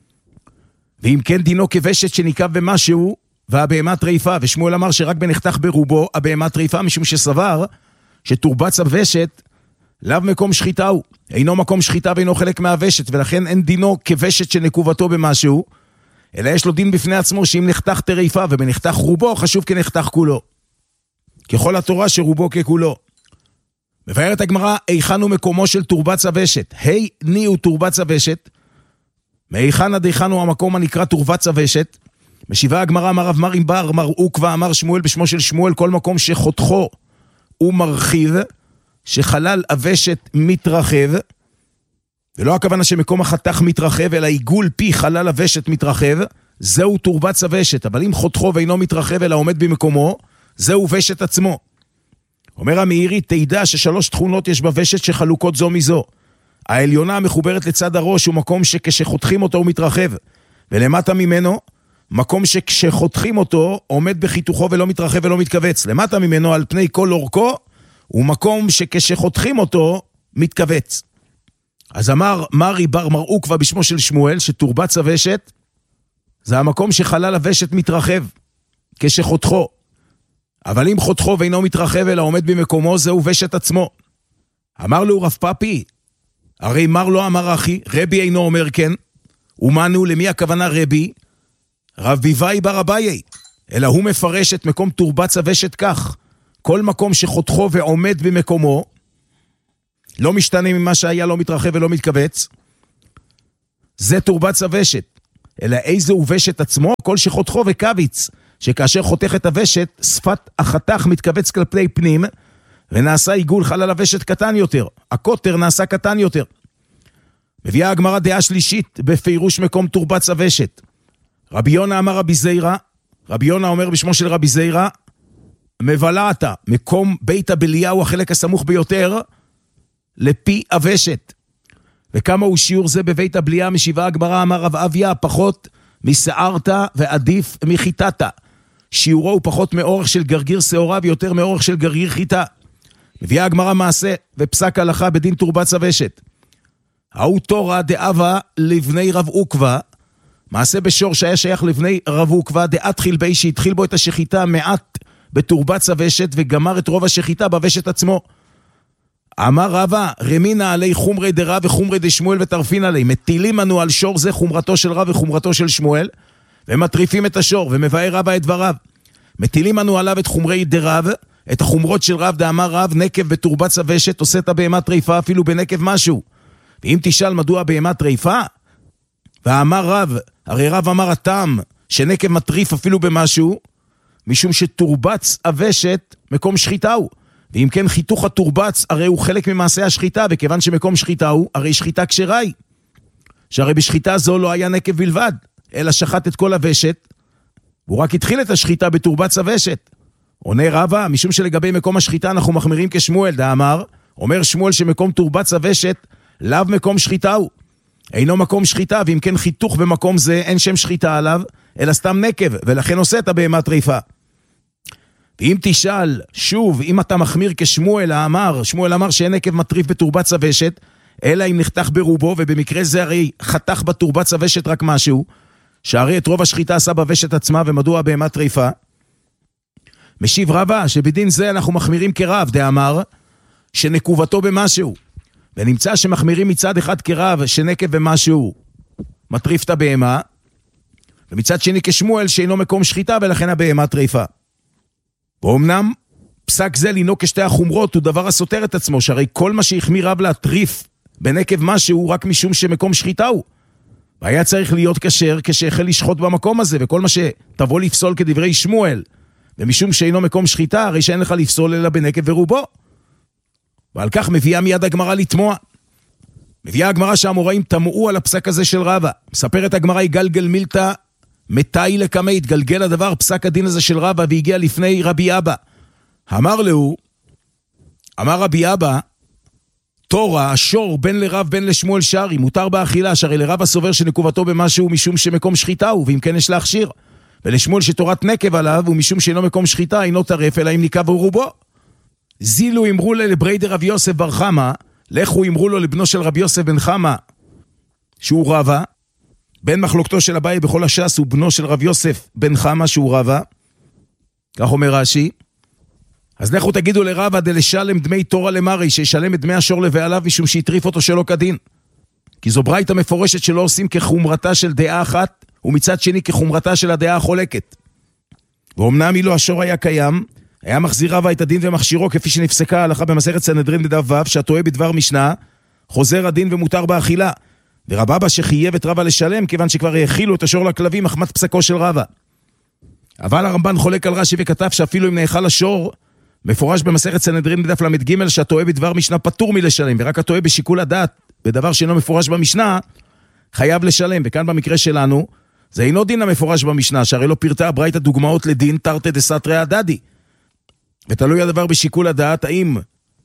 ואם כן דינו כבשת שניקב במשהו, והבהמה טריפה, ושמואל אמר שרק בנחתך ברובו הבהמה טריפה, משום שסבר שתורבץ הוושת לאו מקום שחיטה הוא. אינו מקום שחיטה ואינו חלק מהוושת, ולכן אין דינו כבשת שנקובתו במשהו, אלא יש לו דין בפני עצמו שאם נחתך טריפה ובנחתך רובו חשוב כנחתך כולו. ככל התורה שרובו ככולו. מבארת הגמרא, היכן הוא מקומו של תורבץ הוושת? היי ני הוא תורבץ הוושת. מהיכן עד היכן הוא המקום הנקרא תורבץ הוושת? משיבה הגמרא, אמר רב מרים בר, אמר עוקבא, אמר שמואל בשמו של שמואל, כל מקום שחותכו הוא מרחיב, שחלל הוושת מתרחב, ולא הכוונה שמקום החתך מתרחב, אלא עיגול פי חלל הוושת מתרחב, זהו תורבץ הוושת. אבל אם חותכו ואינו מתרחב אלא עומד במקומו, זהו ושת עצמו. אומר המאירי, תדע ששלוש תכונות יש בוושת שחלוקות זו מזו. העליונה המחוברת לצד הראש הוא מקום שכשחותכים אותו הוא מתרחב, ולמטה ממנו מקום שכשחותכים אותו עומד בחיתוכו ולא מתרחב ולא מתכווץ. למטה ממנו על פני כל אורכו הוא מקום שכשחותכים אותו מתכווץ. אז אמר מרי בר מר עוקבא בשמו של שמואל שתורבץ הוושת זה המקום שחלל הוושת מתרחב כשחותכו. אבל אם חותכו ואינו מתרחב אלא עומד במקומו זהו ושת עצמו. אמר לו רב פאפי, הרי מר לא אמר אחי, רבי אינו אומר כן, ומנו למי הכוונה רבי? רב ביבאי בר אביי, אלא הוא מפרש את מקום תורבץ הוושת כך, כל מקום שחותכו ועומד במקומו, לא משתנה ממה שהיה, לא מתרחב ולא מתכווץ, זה תורבץ הוושת, אלא איזה הוא ושת עצמו? כל שחותכו וקוויץ, שכאשר חותך את הוושת, שפת החתך מתכווץ כלפי פנים, ונעשה עיגול חלל הוושת קטן יותר, הקוטר נעשה קטן יותר. מביאה הגמרא דעה שלישית בפירוש מקום תורבץ הוושת. רבי יונה אמר רבי זיירא, רבי יונה אומר בשמו של רבי זיירא, מבלעת, מקום בית הבליה הוא החלק הסמוך ביותר לפי הוושת. וכמה הוא שיעור זה בבית הבליה? משיבה הגמרא, אמר רב אביה, פחות מסערת ועדיף מחיטת. שיעורו הוא פחות מאורך של גרגיר שעורה ויותר מאורך של גרגיר חיטה. מביאה הגמרא מעשה ופסק הלכה בדין תורבץ הוושת. ההוא תורה דאבה לבני רב עוקבא, מעשה בשור שהיה שייך לבני רב עוקבא, דאתחיל בי שהתחיל בו את השחיטה מעט בתורבץ הוושת וגמר את רוב השחיטה בוושת עצמו. אמר רבא, רמינה עלי חומרי דרב וחומרי דשמואל וטרפין עלי, מטילים לנו על שור זה חומרתו של רב וחומרתו של שמואל, ומטריפים את השור, ומבאר רבא את דבריו. מטילים לנו עליו את חומרי דרב, את החומרות של רב, דאמר רב, נקב בתורבץ הוושת, עושה את הבהמה טריפה אפילו בנקב משהו. ואם תשאל מדוע בהמה טריפה, ואמר רב, הרי רב אמר הטעם, שנקב מטריף אפילו במשהו, משום שתורבץ הוושת מקום שחיטה הוא. ואם כן חיתוך התורבץ, הרי הוא חלק ממעשה השחיטה, וכיוון שמקום שחיטה הוא, הרי שחיטה כשרה היא. שהרי בשחיטה זו לא היה נקב בלבד, אלא שחט את כל הוושת, והוא רק התחיל את השחיטה בתורבץ הוושת. עונה רבא, משום שלגבי מקום השחיטה אנחנו מחמירים כשמואל, דאמר, אומר שמואל שמקום תורבץ הוושת, לאו מקום שחיטה הוא. אינו מקום שחיטה, ואם כן חיתוך במקום זה, אין שם שחיטה עליו, אלא סתם נקב, ולכן עושה את הבהמה טריפה. ואם תשאל, שוב, אם אתה מחמיר כשמואל אמר, שמואל אמר שאין נקב מטריף בתורבץ הוושת, אלא אם נחתך ברובו, ובמקרה זה הרי חתך בתורבץ הוושת רק משהו, שהרי את רוב השחיטה עשה בוושת עצמה, ומדוע הבהמה טריפה? משיב רבא, שבדין זה אנחנו מחמירים כרב, דאמר, שנקובתו במשהו, ונמצא שמחמירים מצד אחד כרב, שנקב במשהו, מטריף את הבהמה, ומצד שני כשמואל שאינו מקום שחיטה, ולכן הבהמה טריפה. ואומנם פסק זה לינוק כשתי החומרות הוא דבר הסותר את עצמו, שהרי כל מה שהחמיר רב להטריף בנקב משהו רק משום שמקום שחיטה הוא. והיה צריך להיות כשר כשהחל לשחוט במקום הזה, וכל מה שתבוא לפסול כדברי שמואל, ומשום שאינו מקום שחיטה, הרי שאין לך לפסול אלא בנקב ורובו. ועל כך מביאה מיד הגמרא לתמוע. מביאה הגמרא שהאמוראים תמעו על הפסק הזה של רבא. מספרת הגמרא, יגלגל מילתא מתי לקמא, התגלגל הדבר, פסק הדין הזה של רבא, והגיע לפני רבי אבא. אמר לו, אמר רבי אבא, תורה, השור, בין לרב בין לשמואל שרי, מותר באכילה, שהרי לרב הסובר שנקובתו במשהו משום שמקום שחיטה הוא, ואם כן יש להכשיר. ולשמואל שתורת נקב עליו, ומשום שאינו מקום שחיטה, אינו טרף, אלא אם ניקב ברובו. זילו אמרו לברי דרב יוסף בר חמא, לכו אמרו לו לבנו של רבי יוסף בן חמא, שהוא רבא, בן מחלוקתו של אביי בכל הש"ס הוא בנו של רב יוסף בן חמא שהוא רבא, כך אומר רש"י. אז לכו תגידו לרבא דלשלם דמי תורה למרי, שישלם את דמי השור לבעליו משום שהטריף אותו שלא כדין. כי זו ברייתא מפורשת שלא עושים כחומרתה של דעה אחת, ומצד שני כחומרתה של הדעה החולקת. ואומנם אילו השור היה קיים, היה מחזיר רבא את הדין ומכשירו כפי שנפסקה ההלכה במסכת סנהדרין בדף ו', שהטועה בדבר משנה, חוזר הדין ומותר באכילה. ורב אבא שחייב את רבא לשלם, כיוון שכבר האכילו את השור לכלבים, מחמת פסקו של רבא. אבל הרמב"ן חולק על רש"י וכתב שאפילו אם נאכל השור, מפורש במסכת סנהדרין בדף למ"ג, שהטועה בדבר משנה פטור מלשלם, ורק הטועה בשיקול הדעת, בדבר שאינו מפורש במשנה, חייב לשלם. וכאן במקרה שלנו, זה אינו דין המפורש במשנה, שהרי לא פרטה ברייתא דוגמאות לדין תרתי דסתרי הדדי. ותלוי הדבר בשיקול הדעת, האם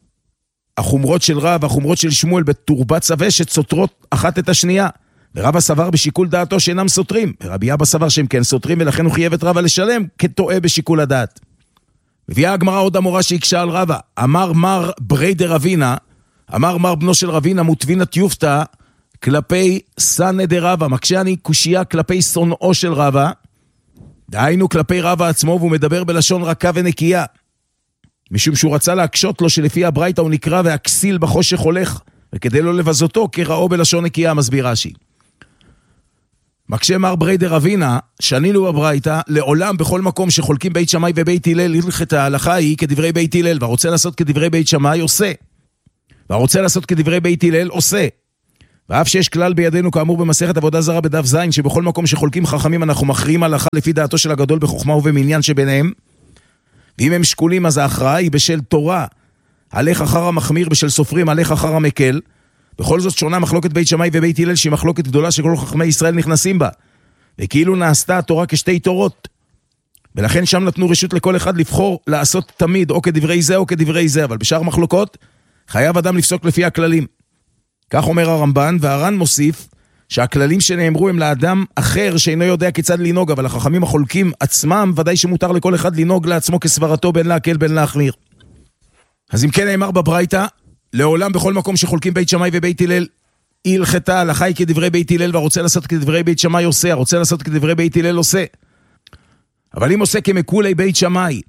החומרות של רב והחומרות של שמואל בתורבץ הוושת סותרות אחת את השנייה. ורבא סבר בשיקול דעתו שאינם סותרים, ורבי אבא סבר שהם כן סותרים, ולכן הוא חייב את רבא לשלם כטועה בשיקול הדעת. מביאה הגמרא עוד אמורה שהקשה על רבא, אמר מר ברי דרבינה, אמר מר בנו של רבינה, מוטבינה טיופתא כלפי סנא דרבא, מקשה אני קושייה כלפי שונאו של רבא, דהיינו כלפי רבא עצמו, והוא מדבר בלשון רכה ונקייה, משום שהוא רצה להקשות לו שלפי הברייתא הוא נקרא והכסיל בחושך הולך, וכדי לא לבזותו כראו בלשון נקייה, מסביר רש"י. מקשה מר בריידר אבינה, שנינו בברייתא, לעולם בכל מקום שחולקים בית שמאי ובית הלל, הלכת ההלכה היא כדברי בית הלל, והרוצה לעשות כדברי בית שמאי עושה. והרוצה לעשות כדברי בית הלל עושה. ואף שיש כלל בידינו כאמור במסכת עבודה זרה בדף זין, שבכל מקום שחולקים חכמים אנחנו מכריעים הלכה לפי דעתו של הגדול בחוכמה ובמניין שביניהם. ואם הם שקולים אז ההכרעה היא בשל תורה, הלך אחר המחמיר, בשל סופרים הלך אחר המקל. בכל זאת שונה מחלוקת בית שמאי ובית הלל שהיא מחלוקת גדולה שכל חכמי ישראל נכנסים בה. וכאילו נעשתה התורה כשתי תורות. ולכן שם נתנו רשות לכל אחד לבחור לעשות תמיד או כדברי זה או כדברי זה, אבל בשאר מחלוקות חייב אדם לפסוק לפי הכללים. כך אומר הרמב"ן, והר"ן מוסיף שהכללים שנאמרו הם לאדם אחר שאינו יודע כיצד לנהוג, אבל החכמים החולקים עצמם ודאי שמותר לכל אחד לנהוג לעצמו כסברתו בין להקל בין להחמיר. אז אם כן נאמר בברייתא, לעולם בכל מקום שחולקים בית שמאי ובית הלל, הלכתה ההלכה היא כדברי בית הלל, והרוצה לעשות כדברי בית שמאי עושה, הרוצה לעשות כדברי בית הלל עושה. אבל אם עושה כמקולי בית שמאי,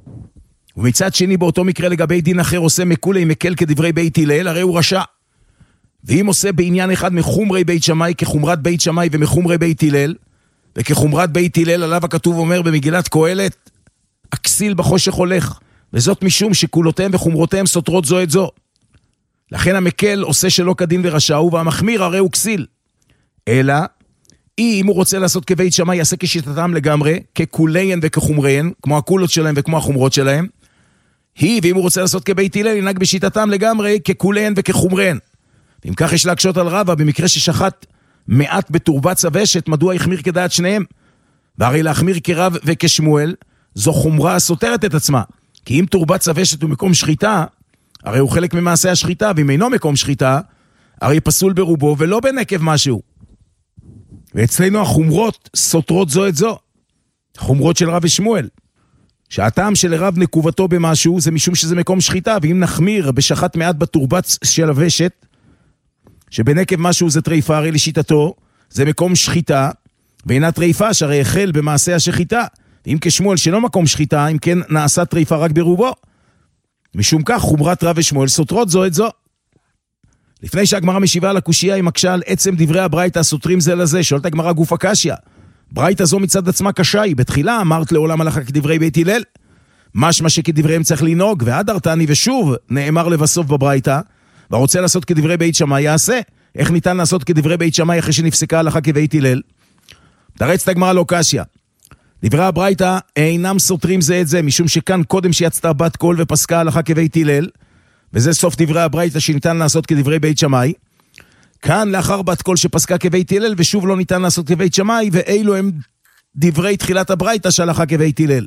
ומצד שני באותו מקרה לגבי דין אחר עושה מקולי מקל כדברי בית הלל, הרי הוא רשע. ואם עושה בעניין אחד מחומרי בית שמאי כחומרת בית שמאי ומחומרי בית הלל, וכחומרת בית הלל עליו הכתוב אומר במגילת קהלת, הכסיל בחושך הולך, וזאת משום שכולותיהם וחומרותיהם סותרות זו את זו. לכן המקל עושה שלא כדין ורשע הוא, והמחמיר הרי הוא כסיל. אלא, אם הוא רוצה לעשות כבית שמאי, יעשה כשיטתם לגמרי, ככוליהן וכחומריהן, כמו הכולות שלהם וכמו החומרות שלהם. ואם הוא רוצה לעשות כבית הלל, ינהג בשיטתם לגמרי, ככוליהן וכחומריהן. אם כך יש להקשות על רבא, במקרה ששחט מעט בתורבת ושת, מדוע יחמיר כדעת שניהם? והרי להחמיר כרב וכשמואל, זו חומרה הסותרת את עצמה. כי אם תורבת ושת הוא מקום שחיטה, הרי הוא חלק ממעשה השחיטה, ואם אינו מקום שחיטה, הרי פסול ברובו ולא בנקב משהו. ואצלנו החומרות סותרות זו את זו. חומרות של רב ושמואל. שהטעם של רב נקובתו במשהו, זה משום שזה מקום שחיטה, ואם נחמיר בשחט מעט בתורבת של הוושת, שבנקב משהו זה טריפה, הרי לשיטתו, זה מקום שחיטה, ואינה טריפה, שהרי החל במעשה השחיטה. אם כשמואל שלא מקום שחיטה, אם כן נעשה טריפה רק ברובו. משום כך חומרת רב ושמואל סותרות זו את זו. לפני שהגמרא משיבה על הקושיה היא מקשה על עצם דברי הברייתא הסותרים זה לזה, שואלת הגמרא גוף הקשיא. ברייתא זו מצד עצמה קשה היא, בתחילה אמרת לעולם הלכה כדברי בית הלל, משמע שכדבריהם צריך לנהוג, והדרתני ושוב נאמר לבסוף בברייתא, ורוצה לעשות כדברי בית שמאי יעשה. איך ניתן לעשות כדברי בית שמאי אחרי שנפסקה הלכה כבית הלל? תרצת הגמרא לא קשיא. דברי הברייתא אינם סותרים זה את זה, משום שכאן קודם שיצתה בת קול ופסקה הלכה כבית הלל, וזה סוף דברי הברייתא שניתן לעשות כדברי בית שמאי. כאן לאחר בת קול שפסקה כבית הלל, ושוב לא ניתן לעשות כבית שמאי, ואילו הם דברי תחילת הברייתא שהלכה כבית הלל.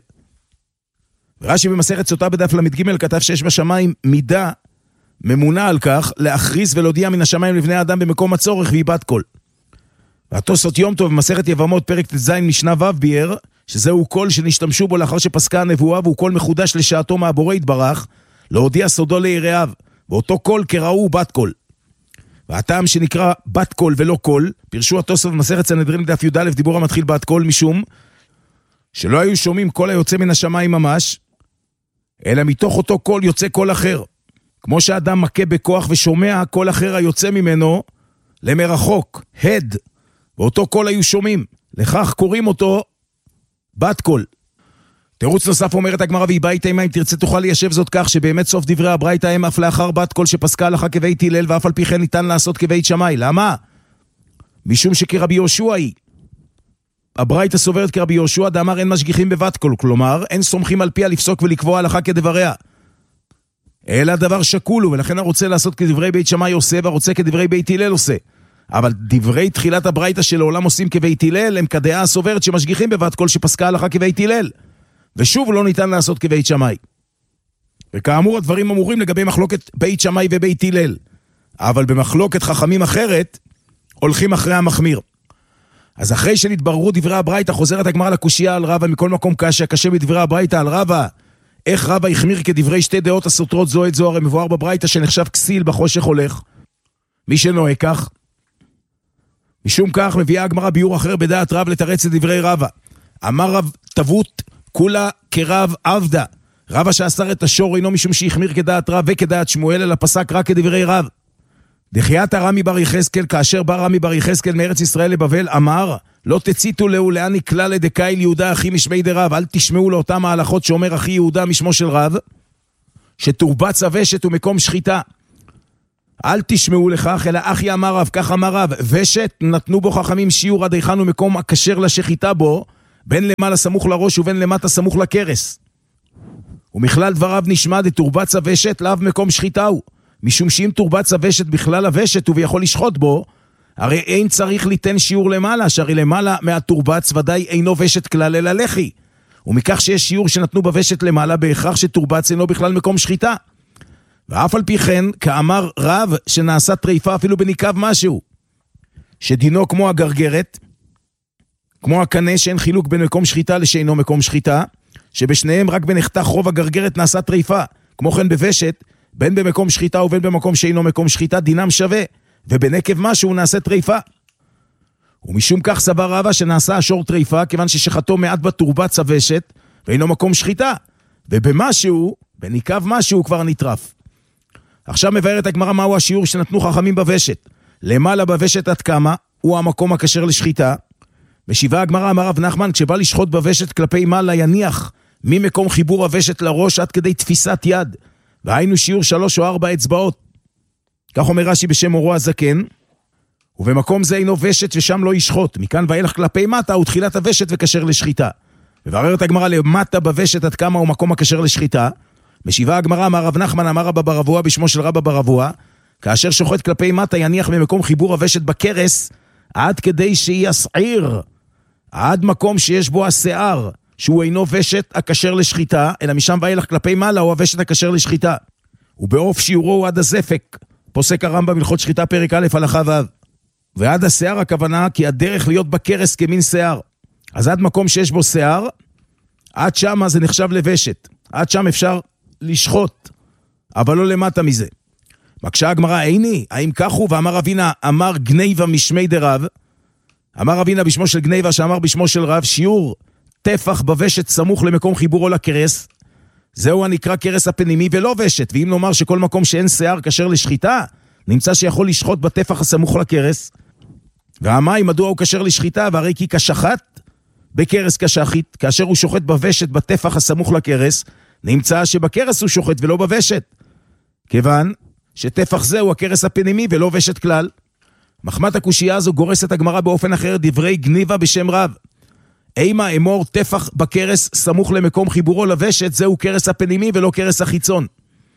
ורש"י במסכת סוטה בדף למ"ג כתב שיש בשמיים מידה ממונה על כך, להכריז ולהודיע מן השמיים לבני האדם במקום הצורך והיא בת קול. והתוספות יום טוב במסכת יבמות פרק ט"ז משנה ו' ביאר, שזהו קול שנשתמשו בו לאחר שפסקה הנבואה, והוא קול מחודש לשעתו מהבורא יתברך, להודיע סודו ליראיו, ואותו קול קראו בת קול. והטעם שנקרא בת קול ולא קול, פירשו התוספות במסכת סנהדרין דף י"א דיבור המתחיל בת קול, משום שלא היו שומעים קול היוצא מן השמיים ממש, אלא מתוך אותו קול יוצא קול אחר. כמו שאדם מכה בכוח ושומע קול אחר היוצא ממנו למרחוק, הד, ואותו קול היו שומעים, לכך קוראים אותו בת קול. תירוץ נוסף אומרת הגמרא והיא ביתה אם תרצה תוכל ליישב זאת כך שבאמת סוף דברי הברייתא הם אף לאחר בת קול שפסקה הלכה כבית הלל, ואף על פי כן ניתן לעשות כבית שמאי. למה? משום שכרבי יהושע היא. הברייתא סוברת כרבי יהושע דאמר אין משגיחים בבת קול, כלומר אין סומכים על פיה לפסוק ולקבוע הלכה כדבריה. אלא דבר שקול, ולכן הרוצה לעשות כדברי בית שמאי עושה, והרוצה כדברי בית הלל עושה. אבל דברי תחילת הברייתא של העולם עושים כבית הלל, הם כדעה הסוברת שמשגיחים בבת קול שפסקה הלכה כבית הלל. ושוב לא ניתן לעשות כבית שמאי. וכאמור הדברים אמורים לגבי מחלוקת בית שמאי ובית הלל. אבל במחלוקת חכמים אחרת, הולכים אחרי המחמיר. אז אחרי שנתבררו דברי הברייתא, חוזרת הגמרא לקושיה על רבא מכל מקום קשה בדברי הברייתא על רבא. איך רבא החמיר כדברי שתי דעות הסותרות זו את זו, הרי מבואר בברייתא שנחשב כסיל בחושך הולך. מי שנוהג כך. משום כך מביאה הגמרא ביור אחר בדעת רב לתרץ את דברי רבא. אמר רב תבות כולה כרב עבדה. רבא שאסר את השור אינו משום שהחמיר כדעת רב וכדעת שמואל, אלא פסק רק כדברי רב. דחיית הרמי בר יחזקאל, כאשר בא רמי בר יחזקאל מארץ ישראל לבבל, אמר, לא תציתו לו לאן נקלה לדקאי ליהודה אחי משמי דרב, אל תשמעו לאותם ההלכות שאומר אחי יהודה משמו של רב, שתורבץ הוושת ומקום שחיטה. אל תשמעו לכך, אלא אחי אמר רב, כך אמר רב, ושת נתנו בו חכמים שיעור עד היכן ומקום הכשר לשחיטה בו, בין למעלה סמוך לראש ובין למטה סמוך לקרס. ומכלל דבריו נשמע דתורבץ הוושת לאו מקום שחיטה הוא, משום שאם תורבץ הוושת בכלל הוושת וביכול לשחוט בו, הרי אין צריך ליתן שיעור למעלה, שהרי למעלה מהתורבץ ודאי אינו ושת כלל אלא לחי. ומכך שיש שיעור שנתנו בוושת למעלה, בהכרח שתורבץ אינו בכלל מקום שחיטה. ואף על פי כן, כאמר רב שנעשה טריפה אפילו בניקב משהו, שדינו כמו הגרגרת, כמו הקנה שאין חילוק בין מקום שחיטה לשאינו מקום שחיטה, שבשניהם רק בנחתך רוב הגרגרת נעשה טריפה. כמו כן בוושת, בין במקום שחיטה ובין במקום שאינו מקום שחיטה, דינם שווה, ובנקב משהו נעשה טריפה. ומשום כך סבר רבא שנעשה השור טריפה, כיוון ששחטו מעט בתורבץ הוושת, ואינו מקום שחיטה, ובמשהו, בניקב משהו כבר נטרף. עכשיו מבארת הגמרא מהו השיעור שנתנו חכמים בוושת. למעלה בוושת עד כמה, הוא המקום הכשר לשחיטה. משיבה הגמרא אמר רב נחמן, כשבא לשחוט בוושת כלפי מעלה יניח ממקום חיבור הוושת לראש עד כדי תפיסת יד, והיינו שיעור 3 או 4 אצבעות. כך אומר רש"י בשם אורו הזקן, ובמקום זה אינו ושת ושם לא ישחוט, מכאן ואילך כלפי מטה הוא תחילת הוושת וכשר לשחיטה. ובררת הגמרא למטה בוושת עד כמה הוא מקום הכשר לשחיטה. משיבה הגמרא אמר רב נחמן אמר רבא בר אבוה בשמו של רבא בר אבוה, כאשר שוחט כלפי מטה יניח ממקום חיבור הוושת בקרס עד כדי שיסעיר, עד מקום שיש בו השיער, שהוא אינו ושת הכשר לשחיטה, אלא משם ואילך כלפי מעלה הוא הוושת הכשר לשחיטה. ובעוף שיעורו הוא עד הזפק, פוסק הרמב"ם הלכות שחיטה פרק א' הלכה ו'. ועד השיער הכוונה כי הדרך להיות בקרס כמין שיער. אז עד מקום שיש בו שיער, עד שם זה נחשב לוושת. עד שם אפשר לשחוט, אבל לא למטה מזה. מקשה הגמרא, איני, האם כך הוא? ואמר אבינה, אמר גניבה משמי דרב, אמר אבינה בשמו של גניבה שאמר בשמו של רב, שיעור טפח בוושת סמוך למקום חיבורו לקרס, זהו הנקרא קרס הפנימי ולא ושת. ואם נאמר שכל מקום שאין שיער כשר לשחיטה, נמצא שיכול לשחוט בטפח הסמוך לקרס. והמים מדוע הוא כשר לשחיטה? והרי כי כשחט בקרס כשחית, כאשר הוא שוחט בוושת בטפח הסמוך לקרס, נמצא שבקרס הוא שוחט ולא בוושת, כיוון שטפח זה הוא הקרס הפנימי ולא ושת כלל. מחמת הקושייה הזו גורסת הגמרא באופן אחר דברי גניבה בשם רב. אימה אמור טפח בקרס סמוך למקום חיבורו לוושת, זהו קרס הפנימי ולא קרס החיצון.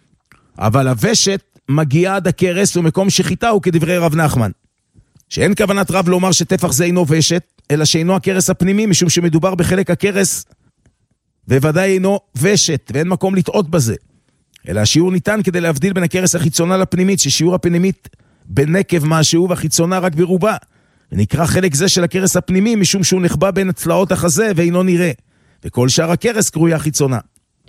אבל הוושת מגיעה עד הקרס ומקום שחיטה הוא כדברי רב נחמן. שאין כוונת רב לומר שטפח זה אינו ושת, אלא שאינו הקרס הפנימי, משום שמדובר בחלק הקרס, וודאי אינו ושת, ואין מקום לטעות בזה. אלא השיעור ניתן כדי להבדיל בין הקרס החיצונה לפנימית, ששיעור הפנימית בנקב משהו והחיצונה רק ברובה. ונקרא חלק זה של הקרס הפנימי, משום שהוא נחבא בין הצלעות החזה ואינו נראה. וכל שאר הקרס קרויה חיצונה.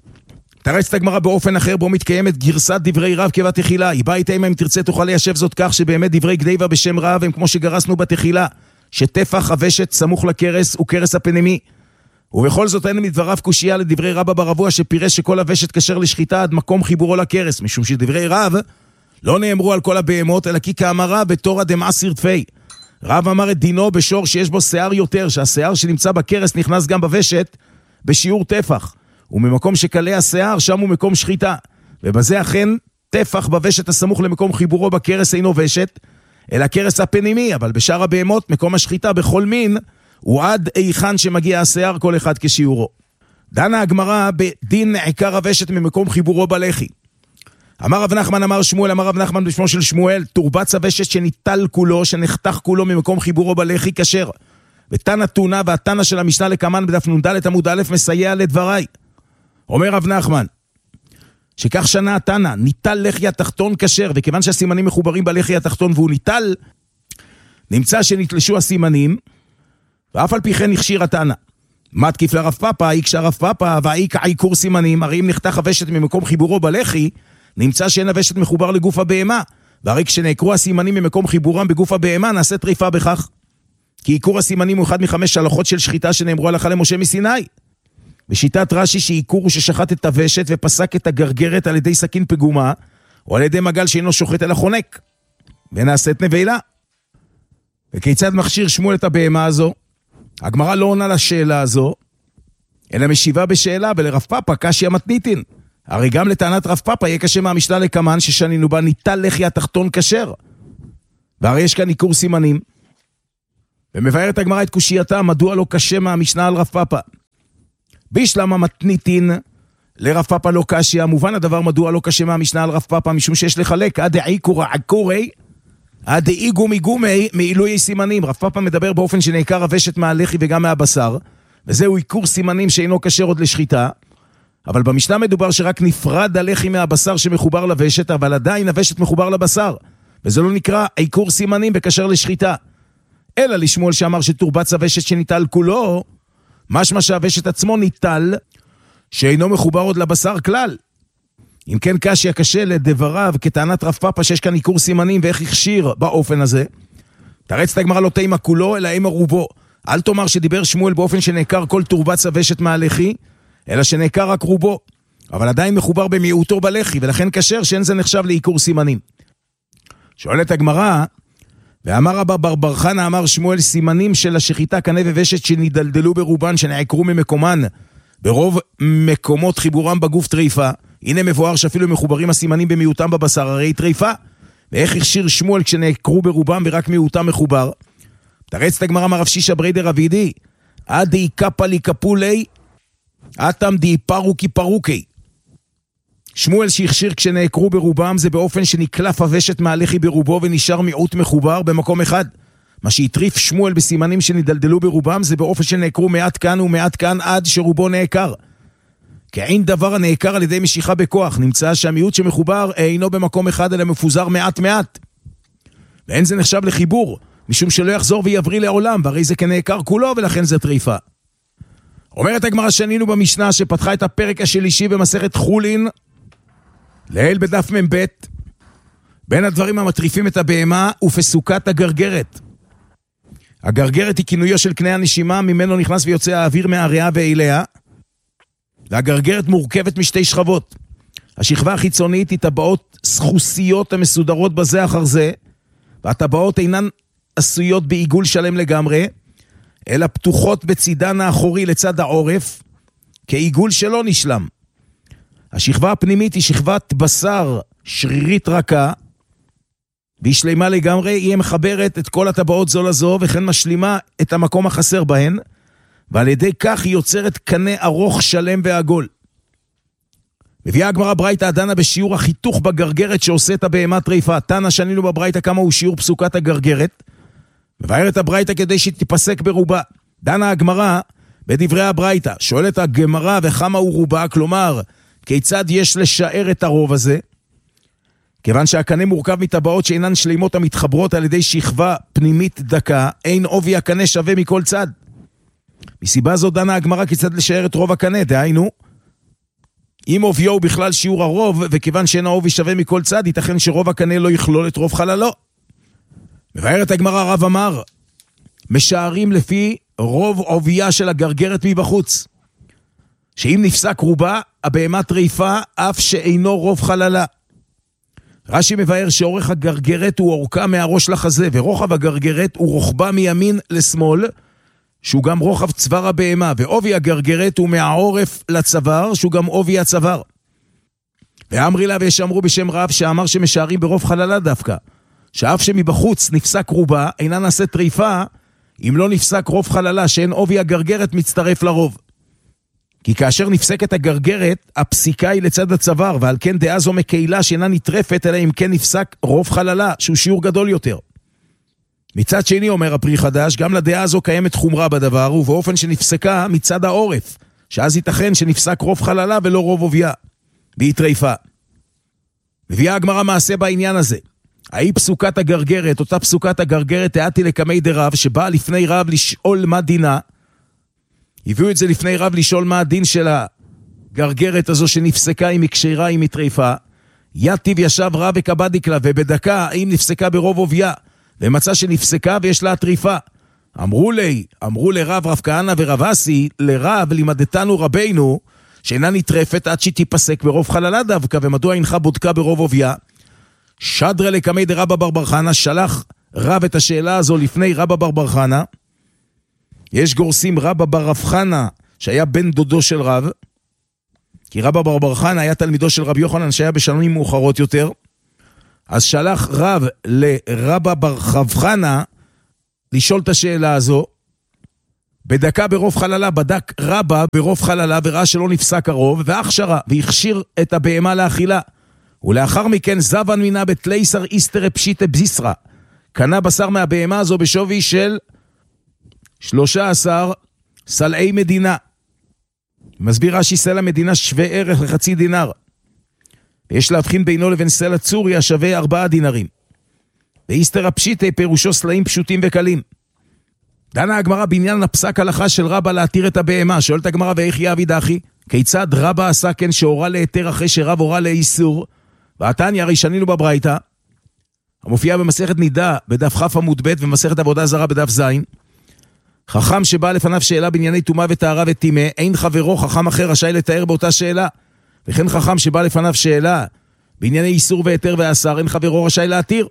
תרצת הגמרא באופן אחר בו מתקיימת גרסת דברי רב כבתחילה. היא באה איתה אם תרצה תוכל ליישב זאת כך שבאמת דברי גניבה בשם רב הם כמו שגרסנו בתחילה, שטפח הוושת סמוך לקרס הוא קרס הפנימי. ובכל זאת אין מדבריו קושייה לדברי רבא בר אבוה שפירש שכל הוושת כשר לשחיטה עד מקום חיבורו לקרס, משום שדברי רב לא נאמרו על כל הבהמות, אלא כי כאמרה בתורה דמעשיר תפי. רב אמר את דינו בשור שיש בו שיער יותר, שהשיער שנמצא בקרס נכנס גם בוושת בשיעור טפח, וממקום שקלה השיער שם הוא מקום שחיטה, ובזה אכן טפח בוושת הסמוך למקום חיבורו בקרס אינו ושת, אלא קרס הפנימי, אבל בשאר הבהמות מקום השחיטה בכל מין הוא עד איכן שמגיע השיער כל אחד כשיעורו. דנה הגמרא בדין עיקר הוושת ממקום חיבורו בלחי. אמר רב נחמן אמר שמואל, אמר רב נחמן בשמו של שמואל, תורבץ הוושת שניטל כולו, שנחתך כולו ממקום חיבורו בלחי כשר. ותנא תונה והתנא של המשנה לקמן בדף נ"ד עמוד א' מסייע לדבריי. אומר רב נחמן, שכך שנה התנא, ניטל לחי התחתון כשר, וכיוון שהסימנים מחוברים בלחי התחתון והוא ניטל, נמצא שנתלשו הסימנים, ואף על פי כן הכשיר התנא. מתקיף לרב פאפא, איקשה רב פאפא, והאיק עיקור סימנים, הרי אם נחתך הוושת ממקום חיבורו בלחי, נמצא שאין הוושת מחובר לגוף הבהמה, והרי כשנעקרו הסימנים ממקום חיבורם בגוף הבהמה, נעשה טריפה בכך. כי עיקור הסימנים הוא אחד מ5 הלכות של שחיטה שנאמרו הלכה למשה מסיני. בשיטת רש"י שעיקור הוא ששחט את הוושת ופסק את הגרגרת על ידי סכין פגומה, או על ידי מגל שאינו שוחט אלא חונק. ונעשית נבלה. וכיצד מכשיר שמואל את הבהמה הזו? הגמרא לא עונה לשאלה הזו, אלא משיבה בשאלה, ולרב פאפא קשיא מתניתין. הרי גם לטענת רב פאפא יהיה קשה מהמשנה לקמן, ששנינו בה ניטל לחי התחתון כשר. והרי יש כאן עיקור סימנים. ומבארת הגמרא את קושייתה, מדוע לא קשה מהמשנה על רב פאפא. בישלמה מתניתין, לרב פאפא לא קשיא, מובן הדבר מדוע לא קשה מהמשנה על רב פאפא, משום שיש לחלק, עד עיקור עקורי, עד איגו מגומי מעילוי סימנים. רב פאפא מדבר באופן שנעקר הוושת מהלחי וגם מהבשר, וזהו עיקור סימנים שאינו קשר עוד לשחיטה, אבל במשנה מדובר שרק נפרד הלחי מהבשר שמחובר לוושת, אבל עדיין הוושת מחובר לבשר, וזה לא נקרא עיקור סימנים וקשר לשחיטה. אלא לשמואל שאמר שתורבץ הוושת שניטל כולו, משמע שהוושת עצמו ניטל, שאינו מחובר עוד לבשר כלל. אם כן קשיא קשה לדבריו כטענת רב פאפא שיש כאן עיקור סימנים ואיך הכשיר באופן הזה. תרץ את הגמרא לא תימא כולו אלא אימא רובו. אל תאמר שדיבר שמואל באופן שנעקר כל תורבץ הוושת מהלחי, אלא שנעקר רק רובו, אבל עדיין מחובר במיעוטו בלחי, ולכן קשר שאין זה נחשב לעיקור סימנים. שואלת הגמרא, ואמר רבא בר חנא אמר שמואל סימנים של השחיטה קנה וושת שנדלדלו ברובן שנעקרו ממקומן ברוב מקומות חיבורם בגוף טריפה. הנה מבואר שאפילו מחוברים הסימנים במיעוטם בבשר, הרי טריפה. ואיך הכשיר שמואל כשנעקרו ברובם ורק מיעוטם מחובר? תרץ את הגמרא מרב שישא בריידר אבידי, עד די קפלי קפולי, אתם די פרוקי פרוקי. שמואל שהכשיר כשנעקרו ברובם זה באופן שנקלף הוושת מהלחי ברובו ונשאר מיעוט מחובר במקום אחד. מה שהטריף שמואל בסימנים שנדלדלו ברובם זה באופן שנעקרו מעט כאן ומעט כאן עד שרובו נעקר. כעין דבר הנעקר על ידי משיכה בכוח, נמצא שהמיעוט שמחובר אינו במקום אחד אלא מפוזר מעט מעט. ואין זה נחשב לחיבור, משום שלא יחזור ויבריא לעולם, והרי זה כנעקר כולו ולכן זה טריפה. אומרת הגמרא שנינו במשנה שפתחה את הפרק השלישי במסכת חולין, לעיל בדף מ"ב, בין הדברים המטריפים את הבהמה ופסוקת הגרגרת. הגרגרת היא כינויו של קנה הנשימה, ממנו נכנס ויוצא האוויר מהריאה ואליה, והגרגרת מורכבת משתי שכבות. השכבה החיצונית היא טבעות סחוסיות המסודרות בזה אחר זה, והטבעות אינן עשויות בעיגול שלם לגמרי, אלא פתוחות בצידן האחורי לצד העורף, כעיגול שלא נשלם. השכבה הפנימית היא שכבת בשר שרירית רכה, והיא שלמה לגמרי, היא מחברת את כל הטבעות זו לזו, וכן משלימה את המקום החסר בהן, ועל ידי כך היא יוצרת קנה ארוך שלם ועגול. מביאה הגמרא ברייתא הדנה בשיעור החיתוך בגרגרת שעושה את הבהמה טריפה. תנא שנינו בברייתא כמה הוא שיעור פסוקת הגרגרת, מבארת הברייתא כדי שתיפסק ברובה. דנה הגמרא בדברי הברייתא, שואלת הגמרא וכמה הוא רובה, כלומר כיצד יש לשער את הרוב הזה, כיוון שהקנה מורכב מטבעות שאינן שלימות המתחברות על ידי שכבה פנימית דקה, אין עובי הקנה שווה מכל צד. מסיבה זו דנה הגמרא כיצד לשער את רוב הקנה, דהיינו, אם עוביו הוא בכלל שיעור הרוב, וכיוון שאין העובי שווה מכל צד, ייתכן שרוב הקנה לא יכלול את רוב חללו. מבארת הגמרא רב אמר, משערים לפי רוב עוביה של הגרגרת מבחוץ, שאם נפסק רובה, הבהמה טריפה, אף שאינו רוב חללה. רש"י מבאר שאורך הגרגרת הוא אורכה מהראש לחזה, ורוחב הגרגרת הוא רוחבה מימין לשמאל, שהוא גם רוחב צוואר הבהמה, ועובי הגרגרת הוא מהעורף לצוואר, שהוא גם עובי הצוואר. ואמרי לה וישמרו בשם רב שאמר שמשערים ברוב חללה דווקא, שאף שמבחוץ נפסק רובה, אינה נעשה טריפה, אם לא נפסק רוב חללה, שאין עובי הגרגרת מצטרף לרוב. כי כאשר נפסקת הגרגרת, הפסיקה היא לצד הצוואר, ועל כן דעה זו מקהילה שאינה נטרפת, אלא אם כן נפסק רוב חללה, שהוא שיעור גדול יותר. מצד שני, אומר הפרי חדש, גם לדעה הזו קיימת חומרה בדבר, ובאופן שנפסקה מצד העורף, שאז ייתכן שנפסק רוב חללה ולא רוב עוביה, והיא טריפה. מביאה הגמרא מעשה בעניין הזה. ההיא פסוקת הגרגרת, אותה פסוקת הגרגרת, תיאתי לקמי דרב, שבאה לפני רב לשאול מה דינה, הביאו את זה לפני רב לשאול מה הדין של הגרגרת הזו שנפסקה, אם היא קשירה, אם היא טריפה. יתיב ישב רב וקבדיקלה, ובדקה האם נפסקה ברוב עוביה, ומצא שנפסקה ויש לה טריפה. אמרו לרב רב כהנא ורב אסי, לרב לימדתנו רבינו, שאינה נטרפת עד שתיפסק ברוב חללה דווקא, ומדוע אינך בודקה ברוב עוביה? שדרה לקמי דרבא בר בר חנה, שלח רב את השאלה הזו לפני רבא בר בר חנה. יש גורסים רבא בר רב חנה, שהיה בן דודו של רב, כי רבא בר בר חנה היה תלמידו של רבי יוחנן, שהיה בשנים מאוחרות יותר. אז שלח רב לרבא בר רב חנה, לשאול את השאלה הזו. בדקה ברוב חללה, בדק רבא ברוב חללה, וראה שלא נפסק הרוב, והכשרה, והכשיר את הבהמה לאכילה. ולאחר מכן זבן מינה בתלייסר איסטר פשיטה בזיסרה. קנה בשר מהבהמה הזו בשווי של 13 סלעי מדינה. מסביר רש"י, סלע מדינה שווה ערך לחצי דינר. ויש להבחין בינו לבין סלע צוריה שווה 4 דינרים. ואיסטר הפשיטה פירושו סלעים פשוטים וקלים. דנה הגמרא בעניין הפסק הלכה של רבא להתיר את הבהמה. שואלת הגמרא, ואיך יעביד אחי? כיצד רבא עשה כן שהורה להיתר אחרי שרב הורה לאיסור? והתניא, הרי שנינו בברייתא, המופיעה במסכת נידה בדף כ' עמוד ב' ומסכת עבודה זרה בדף ז'. חכם שבא לפניו שאלה בענייני טומאה וטהרה וטמא, אין חברו חכם אחר רשאי לתאר באותה שאלה. וכן חכם שבא לפניו שאלה בענייני איסור והיתר ואסר, אין חברו רשאי להתיר.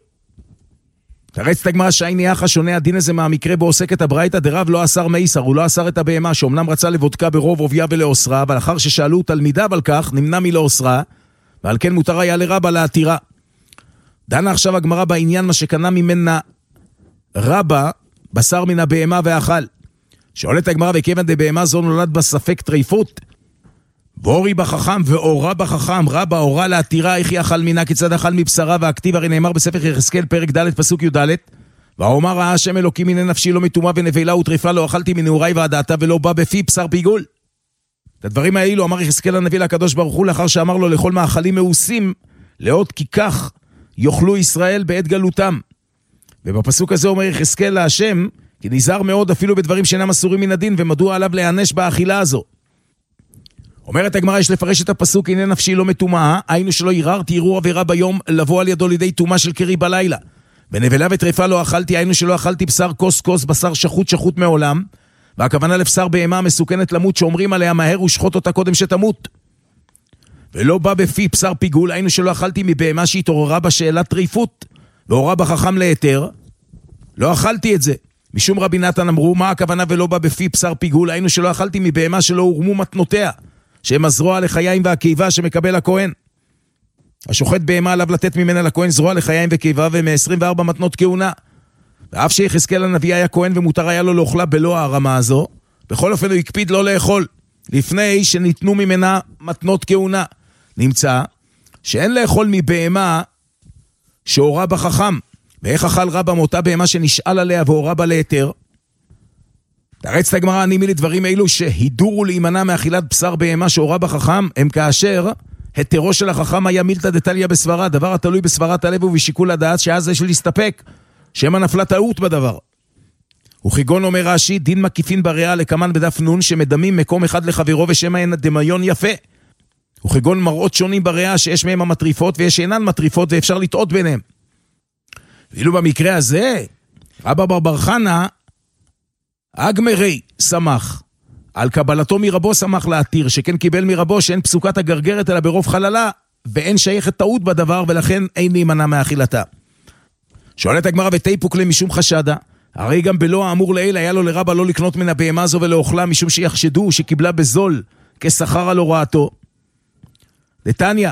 תרצת הגמרא שהייני אחא, שונה הדין הזה מהמקרה בו עוסקת הברייתא, דרב לא אסר מאיסר, הוא לא אסר את הבהמה, שאומנם רצה לבודקה ברוב עוביה ולאוסרה, אבל אחר ששאלו תלמידיו על כך, נמנע מלאוסרה, ועל כן מותר היה לרבא להתירה. דנה עכשיו הגמרא בעניין מה שקנה ממנה רבא, בשר מן הבהמה ואכל. שואלת הגמרא, וכיוון דבהמה זו נולד בספק טריפות, בורי בחכם ואורה בחכם, רבא אורה להתירה, איך יאכל מינה, כיצד אכל מבשרה, והכתיב הרי נאמר בספר יחזקאל פרק ד' פסוק י"ד, והאומר ראה השם אלוקים מיני נפשי לא מטומאה ונבלה וטריפה, לא אכלתי מנעוריי ועדתה, ולא בא בפי בשר פיגול. את הדברים האלו אמר יחזקאל הנביא לקדוש ברוך הוא, לאחר שאמר לו לכל מאכלים מאוסים, לעוד כי כך יאכלו ישראל בעת גלותם. ובפסוק הזה אומר יחזקאל להשם, כי נזהר מאוד אפילו בדברים שאינם אסורים מן הדין, ומדוע עליו להיענש באכילה הזו. אומרת הגמרא, יש לפרש את הפסוק, הנה נפשי לא מטומאה, היינו שלא יררתי ירור עבירה ביום, לבוא על ידו לידי טומאה של קרי בלילה. ונבלה וטריפה לא אכלתי, היינו שלא אכלתי בשר כוס, בשר שחוט מעולם, והכוונה לבשר בהמה מסוכנת למות, שאומרים עליה מהר ושחוט אותה קודם שתמות. ולא בא בפי בשר פיגול, היינו שלא אכלתי מבהמה שהתעוררה בשאלת טריפות, והורה בחכם להיתר, לא אכלתי את זה. משום רבי נתן אמרו, מה הכוונה ולא בא בפי בשר פיגול, היינו שלא אכלתי מבהמה שלא הורמו מתנותיה, שהם הזרוע לחיים והקיבה שמקבל הכהן. השוחט בהמה עליו לתת ממנה לכהן זרוע לחיים וקיבה, ומ-24 מתנות כהונה. ואף שיחזקאל הנביא היה כהן ומותר היה לו לאוכלה בלא הרמה הזו, בכל אופן הוא הקפיד לא לאכול, לפני שניתנו ממנה מתנות כהונה. נמצא שאין לאכול מבהמה שהורה בחכם. ואיך אכל רבא מאותה בהמה שנשאל עליה והורה בה להיתר? תרצת הגמרא, אני מילי דברים אלו שהידורו להימנע מאכילת בשר בהמה שהורה בחכם, הם כאשר היתרו של החכם היה מילתא דתליא בסברה, דבר התלוי בסברת הלב ובשיקול הדעת, שאז יש להסתפק, שמא נפלה טעות בדבר. וכגון אומר רש"י, דין מקיפין בריאה לקמן בדף נון, שמדמים מקום אחד לחברו ושמא אין דמיון יפה. וכגון מראות שונים בריאה שיש מהם המטריפות ויש אינן מטריפות ואפשר לטעות ביניהם. ואילו במקרה הזה, רבא בר בר חנה, אגמרי שמח, על קבלתו מרבו שמח להתיר, שכן קיבל מרבו שאין פסוקת הגרגרת אלא ברוב חללה, ואין שייכת טעות בדבר, ולכן אין להימנע מאכילתה. שואלת הגמרא, ותיפוק למשום חשדה, הרי גם בלא האמור לעיל היה לו לרבא לא לקנות מן הבהמה זו ולאוכלה, משום שיחשדו שקיבלה בזול כשכר על הוראתו. לתניא,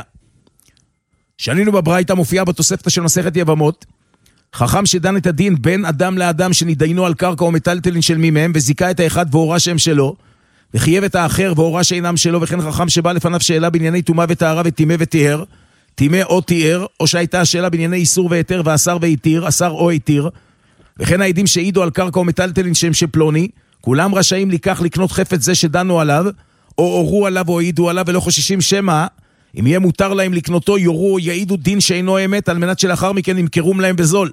שנינו בברייתא, מופיעה בתוספתא של מסכת יבמות, חכם שדן את הדין בין אדם לאדם שנידיינו על קרקע או מטלטלין של מי מהם, וזיקה את האחד והורה שם שלו, וחייב את האחר והורה שאינם שלו, וכן חכם שבא לפניו שאלה בענייני טומאה וטהרה וטמא וטהר, טמא או טהר, או שהייתה שאלה בענייני איסור והיתר ואסר והתיר, אסר או התיר, וכן העדים שהעידו על קרקע או מטלטלין שם שפלוני, כולם רשאים לקנות חפץ זה שדנו עליו, או הורו עליו או העידו עליו, ולא חוששים שמא אם יהיה מותר להם לקנותו, יורו או יעידו דין שאינו אמת, על מנת שלאחר מכן ימכרום להם בזול.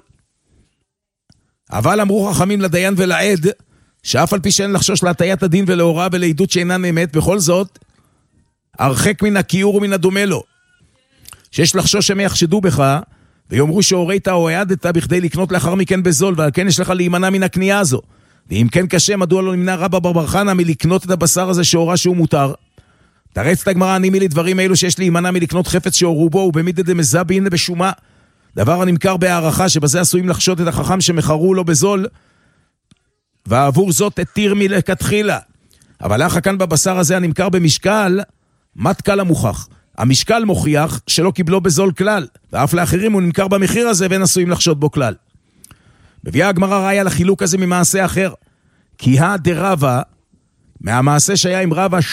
אבל אמרו חכמים לדיין ולעד, שאף על פי שאין לחשוש להטיית הדין ולהוראה ולעידות שאינן אמת, בכל זאת, הרחק מן הכיעור ומן הדומה לו. שיש לחשוש שהם יחשדו בך, ויאמרו שהורית או העדת בכדי לקנות לאחר מכן בזול, ועל כן יש לך להימנע מן הקנייה הזו. ואם כן קשה, מדוע לא נמנע רבא בר בר חנה מלקנות את הבשר הזה שהורה שהוא מותר? תרץ את הגמרא, אני מילי דברים אלו שיש להימנע מלקנות חפץ שהורו בו, ובמידה דמזבין בשומה. דבר הנמכר בהערכה שבזה עשויים לחשוד את החכם שמחרו לו בזול, ועבור זאת התיר מלכתחילה. אבל לאחר כאן בבשר הזה הנמכר במשקל, מתקל המוכח. המשקל מוכיח שלא קיבלו בזול כלל, ואף לאחרים הוא נמכר במחיר הזה ואין עשויים לחשוד בו כלל. מביאה הגמרא ראיה לחילוק הזה ממעשה אחר. כי הדרבה, מהמעשה שהיה עם רבה